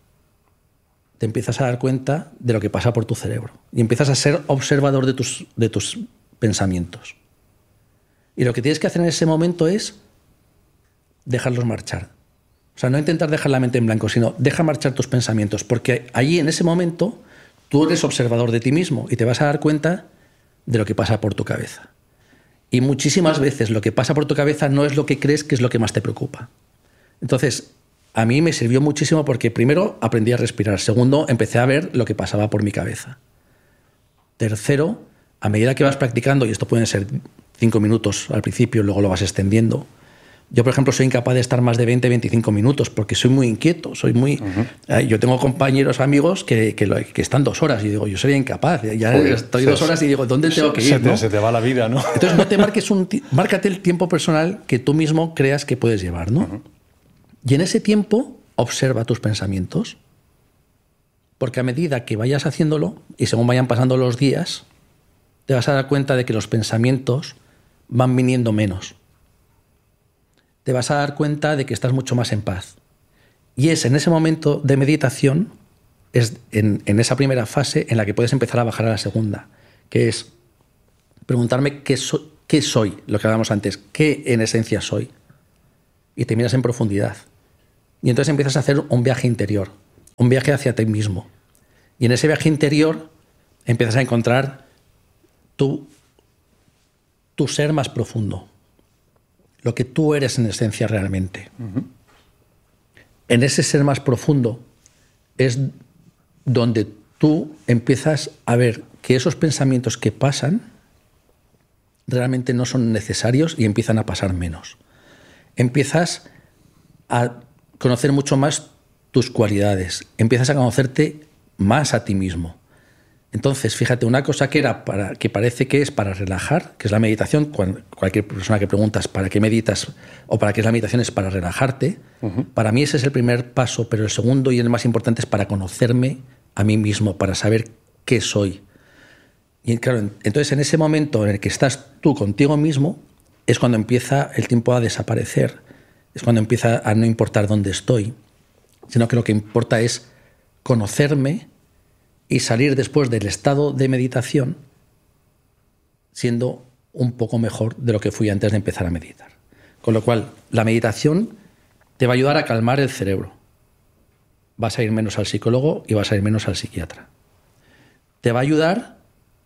te empiezas a dar cuenta de lo que pasa por tu cerebro y empiezas a ser observador de tus, de tus pensamientos. Y lo que tienes que hacer en ese momento es dejarlos marchar. O sea, no intentar dejar la mente en blanco, sino deja marchar tus pensamientos, porque allí en ese momento tú eres observador de ti mismo y te vas a dar cuenta de lo que pasa por tu cabeza. Y muchísimas veces lo que pasa por tu cabeza no es lo que crees que es lo que más te preocupa. Entonces, a mí me sirvió muchísimo porque primero aprendí a respirar, segundo empecé a ver lo que pasaba por mi cabeza. Tercero, a medida que vas practicando, y esto pueden ser cinco minutos al principio, luego lo vas extendiendo. Yo, por ejemplo, soy incapaz de estar más de veinte a veinticinco minutos porque soy muy inquieto, soy muy... Uh-huh. Yo tengo compañeros, amigos que, que, lo, que están dos horas y digo, yo sería incapaz. Ya Uy, estoy dos horas y digo, ¿dónde tengo que ir? Se te, ¿no? se te va la vida, ¿no? Entonces, no te marques un... Márcate el tiempo personal que tú mismo creas que puedes llevar, ¿no? Uh-huh. Y en ese tiempo, observa tus pensamientos, porque a medida que vayas haciéndolo y según vayan pasando los días, te vas a dar cuenta de que los pensamientos van viniendo menos. te vas a dar cuenta de que estás mucho más en paz. Y es en ese momento de meditación, es en, en esa primera fase en la que puedes empezar a bajar a la segunda, que es preguntarme qué, so, qué soy, lo que hablábamos antes, qué en esencia soy. Y te miras en profundidad. Y entonces empiezas a hacer un viaje interior, un viaje hacia ti mismo. Y en ese viaje interior empiezas a encontrar tu, tu ser más profundo, lo que tú eres en esencia realmente. Uh-huh. En ese ser más profundo es donde tú empiezas a ver que esos pensamientos que pasan realmente no son necesarios y empiezan a pasar menos. Empiezas a conocer mucho más tus cualidades, empiezas a conocerte más a ti mismo. Entonces, fíjate, una cosa que era para, que parece que es para relajar, que es la meditación, cuando, cualquier persona que preguntas ¿para qué meditas? O ¿para qué es la meditación? Es para relajarte. Uh-huh. Para mí ese es el primer paso, pero el segundo y el más importante es para conocerme a mí mismo, para saber qué soy. Y claro, entonces en ese momento en el que estás tú contigo mismo, es cuando empieza el tiempo a desaparecer, es cuando empieza a no importar dónde estoy, sino que lo que importa es conocerme y salir después del estado de meditación siendo un poco mejor de lo que fui antes de empezar a meditar. Con lo cual, la meditación te va a ayudar a calmar el cerebro. Vas a ir menos al psicólogo y vas a ir menos al psiquiatra. Te va a ayudar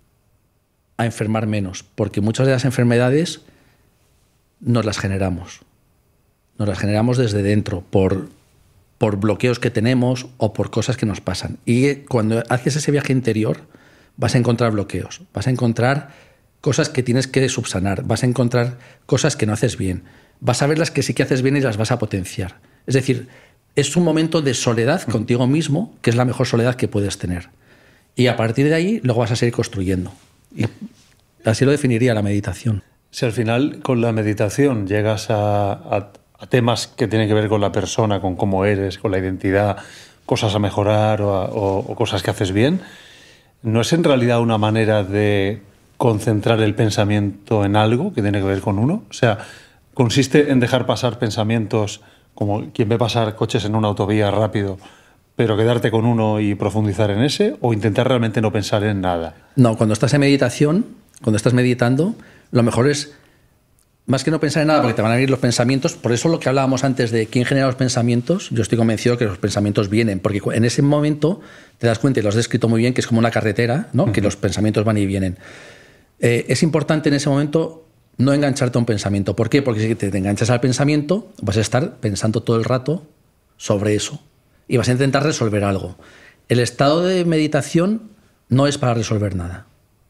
a enfermar menos, porque muchas de las enfermedades nos las generamos. Nos las generamos desde dentro, por, por bloqueos que tenemos o por cosas que nos pasan. Y cuando haces ese viaje interior, vas a encontrar bloqueos, vas a encontrar cosas que tienes que subsanar, vas a encontrar cosas que no haces bien, vas a ver las que sí que haces bien y las vas a potenciar. Es decir, es un momento de soledad contigo mismo, que es la mejor soledad que puedes tener. Y a partir de ahí, luego vas a seguir construyendo. Y así lo definiría la meditación. Si al final con la meditación llegas a, a, a temas que tienen que ver con la persona, con cómo eres, con la identidad, cosas a mejorar o, a, o, o cosas que haces bien, ¿no es en realidad una manera de concentrar el pensamiento en algo que tiene que ver con uno? O sea, ¿consiste en dejar pasar pensamientos como quien ve pasar coches en una autovía rápido, pero quedarte con uno y profundizar en ese, o intentar realmente no pensar en nada? No, cuando estás en meditación, cuando estás meditando, lo mejor es, más que no pensar en nada, porque te van a venir los pensamientos, por eso lo que hablábamos antes de quién genera los pensamientos, yo estoy convencido que los pensamientos vienen, porque en ese momento te das cuenta, y lo has descrito muy bien, que es como una carretera, ¿no? Uh-huh. Que los pensamientos van y vienen. Eh, es importante en ese momento no engancharte a un pensamiento. ¿Por qué? Porque si te enganchas al pensamiento, vas a estar pensando todo el rato sobre eso y vas a intentar resolver algo. El estado de meditación no es para resolver nada.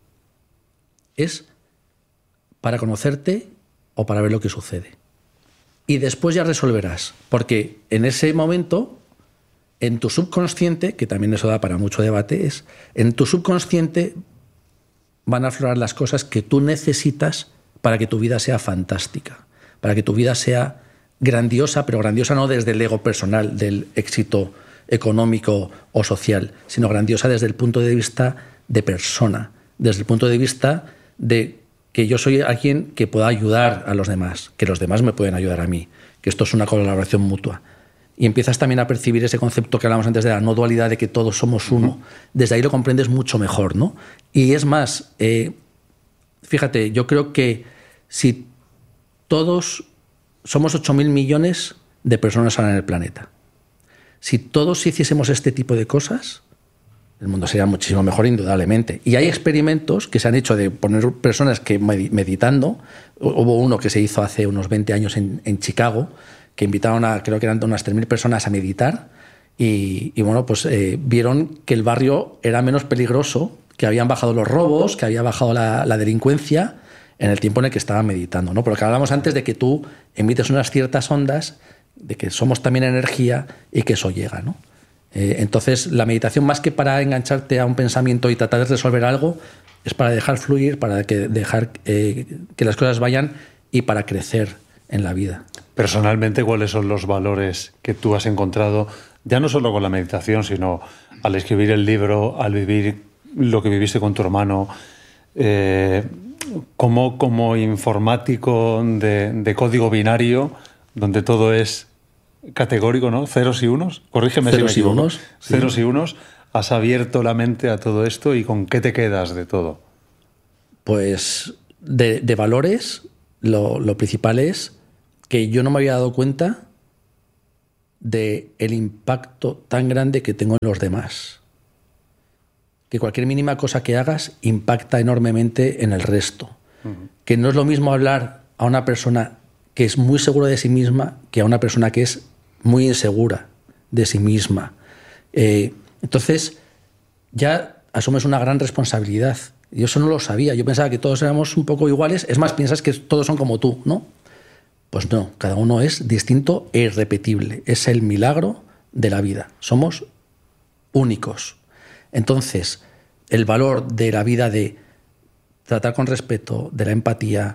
Es para conocerte o para ver lo que sucede. Y después ya resolverás, porque en ese momento, en tu subconsciente, que también eso da para mucho debate, es en tu subconsciente van a aflorar las cosas que tú necesitas para que tu vida sea fantástica, para que tu vida sea grandiosa, pero grandiosa no desde el ego personal, del éxito económico o social, sino grandiosa desde el punto de vista de persona, desde el punto de vista de que yo soy alguien que pueda ayudar a los demás, que los demás me pueden ayudar a mí, que esto es una colaboración mutua. Y empiezas también a percibir ese concepto que hablamos antes de la no dualidad, de que todos somos uno. Uh-huh. Desde ahí lo comprendes mucho mejor, ¿no? Y es más, eh, fíjate, yo creo que si todos somos ocho mil millones de personas ahora en el planeta, si todos hiciésemos este tipo de cosas, el mundo sería muchísimo mejor, indudablemente. Y hay experimentos que se han hecho de poner personas que meditando. Hubo uno que se hizo hace unos veinte años en, en Chicago, que invitaron a, creo que eran unas tres mil personas a meditar y, y bueno, pues eh, vieron que el barrio era menos peligroso, que habían bajado los robos, que había bajado la, la delincuencia en el tiempo en el que estaban meditando, ¿no? Porque hablamos antes de que tú emites unas ciertas ondas, de que somos también energía y que eso llega, ¿no? Eh, entonces, la meditación, más que para engancharte a un pensamiento y tratar de resolver algo, es para dejar fluir, para que, dejar eh, que las cosas vayan y para crecer en la vida. Personalmente, ¿cuáles son los valores que tú has encontrado, ya no solo con la meditación, sino al escribir el libro, al vivir lo que viviste con tu hermano, eh, como, como informático de, de código binario, donde todo es categórico, ¿no? Ceros y unos. Corrígeme Ceros si me equivoco. y unos. Sí. Ceros y unos. Has abierto la mente a todo esto y ¿con qué te quedas de todo? Pues de, de valores, lo, lo principal es que yo no me había dado cuenta de el impacto tan grande que tengo en los demás. Que cualquier mínima cosa que hagas impacta enormemente en el resto. Uh-huh. Que no es lo mismo hablar a una persona que es muy segura de sí misma que a una persona que es muy insegura de sí misma. Eh, entonces, ya asumes una gran responsabilidad. Yo eso no lo sabía. Yo pensaba que todos éramos un poco iguales. Es más, piensas que todos son como tú, ¿no? Pues no, cada uno es distinto e irrepetible. Es el milagro de la vida. Somos únicos. Entonces, el valor de la vida de tratar con respeto, de la empatía,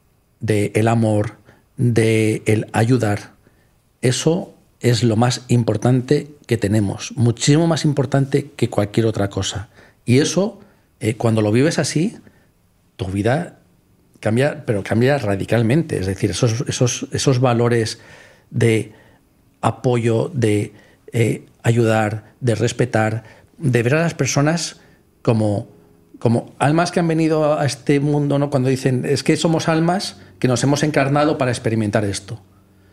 del amor, de el ayudar, eso es lo más importante que tenemos, muchísimo más importante que cualquier otra cosa. Y eso, eh, cuando lo vives así, tu vida cambia, pero cambia radicalmente. Es decir, esos, esos, esos valores de apoyo, de eh, ayudar, de respetar, de ver a las personas como, como almas que han venido a este mundo, ¿no? Cuando dicen, es que somos almas que nos hemos encarnado para experimentar esto.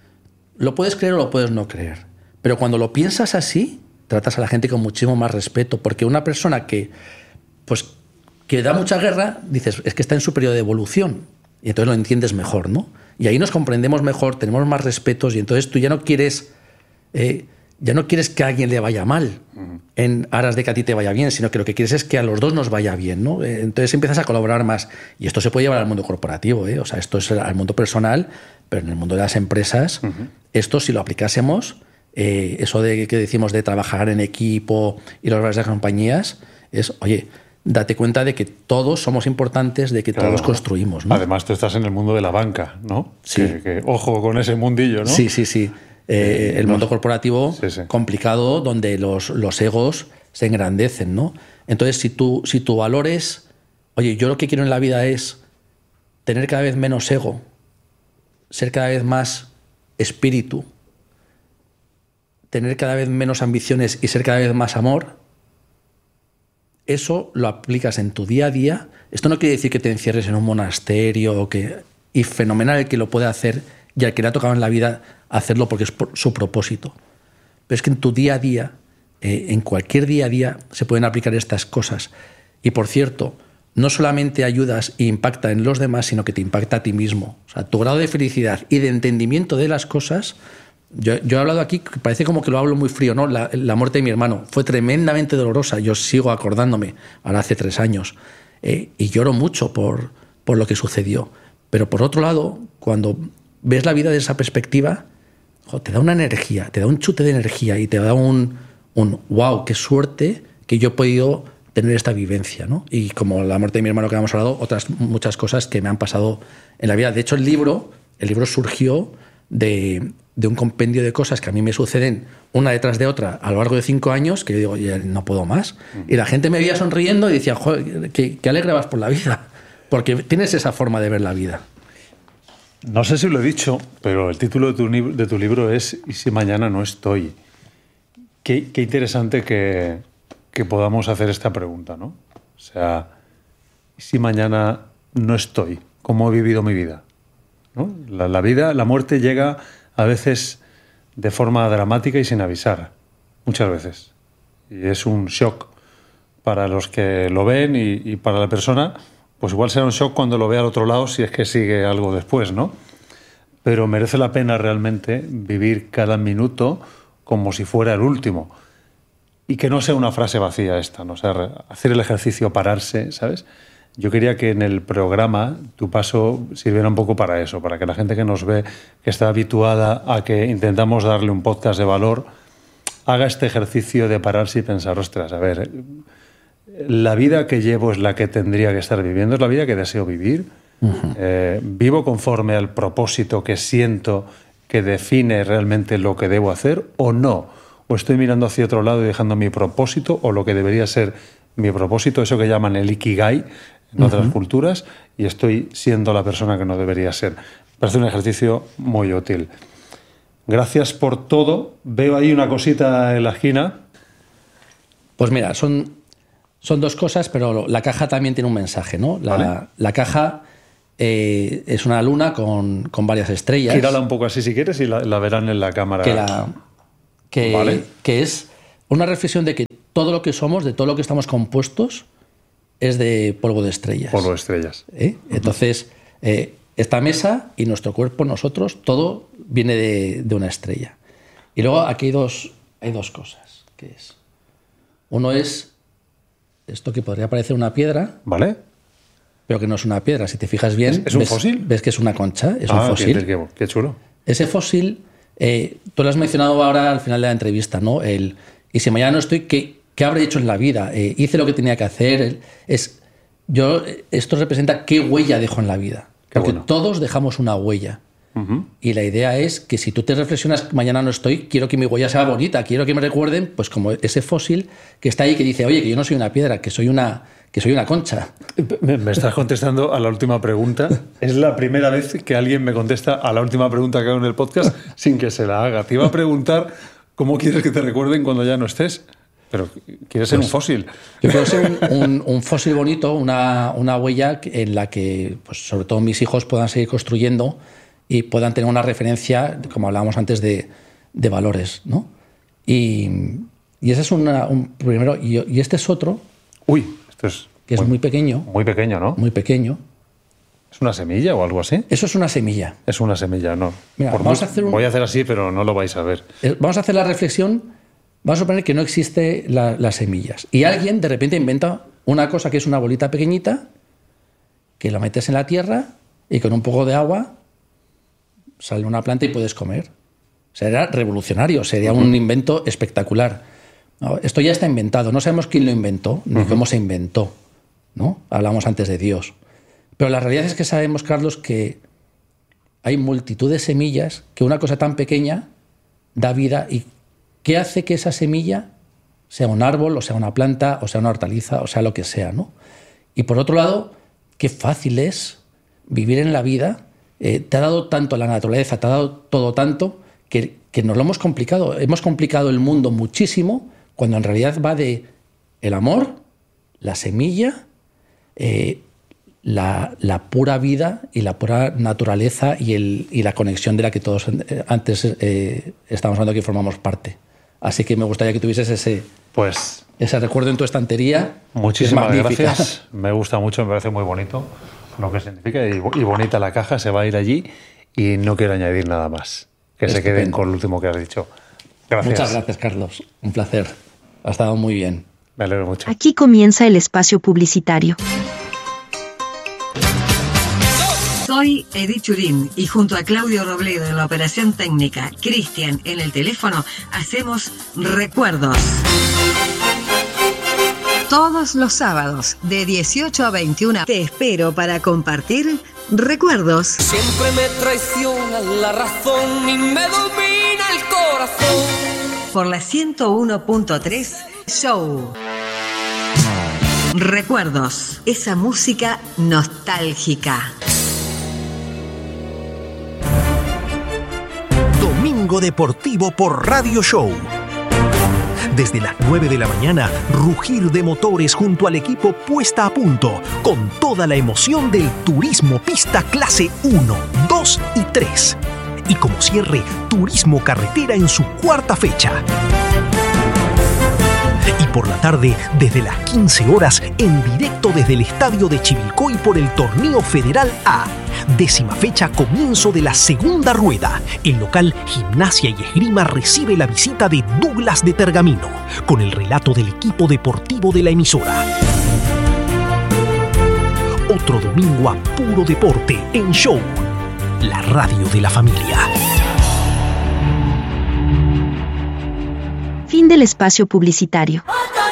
Lo puedes creer o lo puedes no creer. Pero cuando lo piensas así, tratas a la gente con muchísimo más respeto. Porque una persona que, pues, que da mucha guerra, dices, es que está en su periodo de evolución. Y entonces lo entiendes mejor, ¿no? Y ahí nos comprendemos mejor, tenemos más respetos y entonces tú ya no quieres... Eh, ya no quieres que a alguien le vaya mal uh-huh. en aras de que a ti te vaya bien, sino que lo que quieres es que a los dos nos vaya bien, ¿no? Entonces empiezas a colaborar más. Y esto se puede llevar al mundo corporativo, ¿eh? O sea, esto es al mundo personal, pero en el mundo de las empresas, uh-huh. esto si lo aplicásemos, eh, eso de que decimos de trabajar en equipo y los valores de las compañías, es, oye, date cuenta de que todos somos importantes, de que claro. todos construimos, ¿no? Además, tú estás en el mundo de la banca, ¿no? Sí. Que, que, ojo con ese mundillo, ¿no? Sí, sí, sí. Eh, el mundo corporativo sí, sí. complicado, donde los, los egos se engrandecen, ¿no? Entonces, si tu, si tu valor es, oye, yo lo que quiero en la vida es tener cada vez menos ego, ser cada vez más espíritu, tener cada vez menos ambiciones y ser cada vez más amor, eso lo aplicas en tu día a día. Esto no quiere decir que te encierres en un monasterio o que, y fenomenal el que lo puede hacer y al que le ha tocado en la vida hacerlo porque es por su propósito. Pero es que en tu día a día, eh, en cualquier día a día, se pueden aplicar estas cosas. Y por cierto, no solamente ayudas e impacta en los demás, sino que te impacta a ti mismo. O sea, tu grado de felicidad y de entendimiento de las cosas... Yo, yo he hablado aquí, parece como que lo hablo muy frío, ¿no? La, la muerte de mi hermano fue tremendamente dolorosa. Yo sigo acordándome, ahora hace tres años. Eh, y lloro mucho por, por lo que sucedió. Pero por otro lado, cuando ves la vida desde esa perspectiva, jo, te da una energía, te da un chute de energía y te da un, un wow, qué suerte que yo he podido tener esta vivencia, ¿no? Y como la muerte de mi hermano que hemos hablado, otras muchas cosas que me han pasado en la vida. De hecho, el libro, el libro surgió de, de un compendio de cosas que a mí me suceden una detrás de otra a lo largo de cinco años, que yo digo, oye, no puedo más. Y la gente me veía sonriendo y decía, joder, qué, qué alegre vas por la vida, porque tienes esa forma de ver la vida. No sé si lo he dicho, pero el título de tu, de tu libro es ¿Y si mañana no estoy? Qué, qué interesante que, que podamos hacer esta pregunta, ¿no? O sea, ¿y si mañana no estoy? ¿Cómo he vivido mi vida? ¿No? La, la vida, la muerte llega a veces de forma dramática y sin avisar, muchas veces. Y es un shock para los que lo ven y, y para la persona... Pues igual será un shock cuando lo vea al otro lado, si es que sigue algo después, ¿no? Pero merece la pena realmente vivir cada minuto como si fuera el último. Y que no sea una frase vacía esta, ¿no? O sea, hacer el ejercicio, pararse, ¿sabes? Yo quería que en el programa tu paso sirviera un poco para eso, para que la gente que nos ve, que está habituada a que intentamos darle un podcast de valor, haga este ejercicio de pararse y pensar, ostras, a ver... La vida que llevo es la que tendría que estar viviendo, es la vida que deseo vivir. Uh-huh. Eh, ¿Vivo conforme al propósito que siento que define realmente lo que debo hacer o no? ¿O estoy mirando hacia otro lado y dejando mi propósito o lo que debería ser mi propósito, eso que llaman el ikigai en uh-huh. otras culturas, y estoy siendo la persona que no debería ser? Me parece un ejercicio muy útil. Gracias por todo. Veo ahí una cosita en la esquina. Pues mira, son, son dos cosas, pero la caja también tiene un mensaje, ¿no? La, Vale. la caja eh, es una luna con, con varias estrellas. Gírala un poco así si quieres y la, la verán en la cámara. Que, la, que, Vale. que es una reflexión de que todo lo que somos, de todo lo que estamos compuestos, es de polvo de estrellas. Polvo de estrellas. ¿Eh? Entonces, eh, esta mesa y nuestro cuerpo, nosotros, todo viene de, de una estrella. Y luego aquí hay dos, hay dos cosas. Que es, uno es esto que podría parecer una piedra, ¿Vale? pero que no es una piedra. Si te fijas bien, ¿Es, es un ves, fósil? ves que es una concha, es ah, un fósil. Qué, qué, qué chulo. Ese fósil, eh, tú lo has mencionado ahora al final de la entrevista, ¿no? El, y si mañana no estoy, ¿qué, qué habré hecho en la vida? Eh, hice lo que tenía que hacer. El, es, yo, esto representa qué huella dejo en la vida. Qué Porque bueno. todos dejamos una huella. Uh-huh. Y la idea es que si tú te reflexionas, mañana no estoy, quiero que mi huella sea bonita, quiero que me recuerden, pues como ese fósil que está ahí, que dice, oye, que yo no soy una piedra, que soy una, que soy una concha. Me, me estás contestando a la última pregunta. Es la primera vez que alguien me contesta a la última pregunta que hago en el podcast sin que se la haga. Te iba a preguntar cómo quieres que te recuerden cuando ya no estés. Pero quieres ser Pues, un fósil. Yo quiero ser un, un, un fósil bonito, una, una huella en la que, pues, sobre todo mis hijos puedan seguir construyendo y puedan tener una referencia, como hablábamos antes, de, de valores, ¿no? Y, y ese es una, un primero. Y, y este es otro. Uy, esto es que es muy, muy pequeño. Muy pequeño, ¿no? Muy pequeño. ¿Es una semilla o algo así? Eso es una semilla. Es una semilla, no. Mira, Por vamos muy, a hacer un... Voy a hacer así, pero no lo vais a ver. Vamos a hacer la reflexión. Vamos a suponer que no existe la, las semillas. Y alguien de repente inventa una cosa que es una bolita pequeñita, que la metes en la tierra y con un poco de agua sale una planta y puedes comer. Sería revolucionario, sería uh-huh. un invento espectacular. No, esto ya está inventado. No sabemos quién lo inventó ni uh-huh. cómo se inventó, ¿no? Hablamos antes de Dios. Pero la realidad es que sabemos, Carlos, que hay multitud de semillas que una cosa tan pequeña da vida. ¿Y qué hace que esa semilla sea un árbol, o sea una planta, o sea una hortaliza, o sea lo que sea, ¿no? Y por otro lado, qué fácil es vivir en la vida. Eh, te ha dado tanto la naturaleza, te ha dado todo tanto, que, que nos lo hemos complicado. Hemos complicado el mundo muchísimo, cuando en realidad va de el amor, la semilla, eh, la, la pura vida y la pura naturaleza y, el, y la conexión de la que todos eh, antes eh, estábamos hablando que formamos parte. Así que me gustaría que tuvieses ese, pues, ese recuerdo en tu estantería. Muchísimas gracias. Me gusta mucho, me parece muy bonito lo que significa y, y bonita la caja. Se va a ir allí y no quiero añadir nada más. Que Estupendo. Se queden con lo último que has dicho. Gracias. Muchas gracias, Carlos. Un placer. Ha estado muy bien. Me alegro mucho. Aquí comienza el espacio publicitario. Soy Edith Churín y junto a Claudio Robledo en la operación técnica, Cristian en el teléfono, hacemos Recuerdos. Todos los sábados, de dieciocho a veintiuna, te espero para compartir Recuerdos. Siempre me traiciona la razón y me domina el corazón. Por la ciento uno punto tres, Show. Recuerdos, esa música nostálgica. Domingo Deportivo por Radio Show. Desde las nueve de la mañana, rugir de motores junto al equipo puesta a punto, con toda la emoción del turismo pista clase uno, dos y tres. Y como cierre, turismo carretera en su cuarta fecha. Y por la tarde, desde las quince horas, en directo desde el estadio de Chivilcoy por el Torneo Federal A. Décima fecha, comienzo de la segunda rueda. El local Gimnasia y Esgrima recibe la visita de Douglas de Pergamino, con el relato del equipo deportivo de la emisora. Otro domingo a puro deporte en Show, la radio de la familia. Fin del espacio publicitario.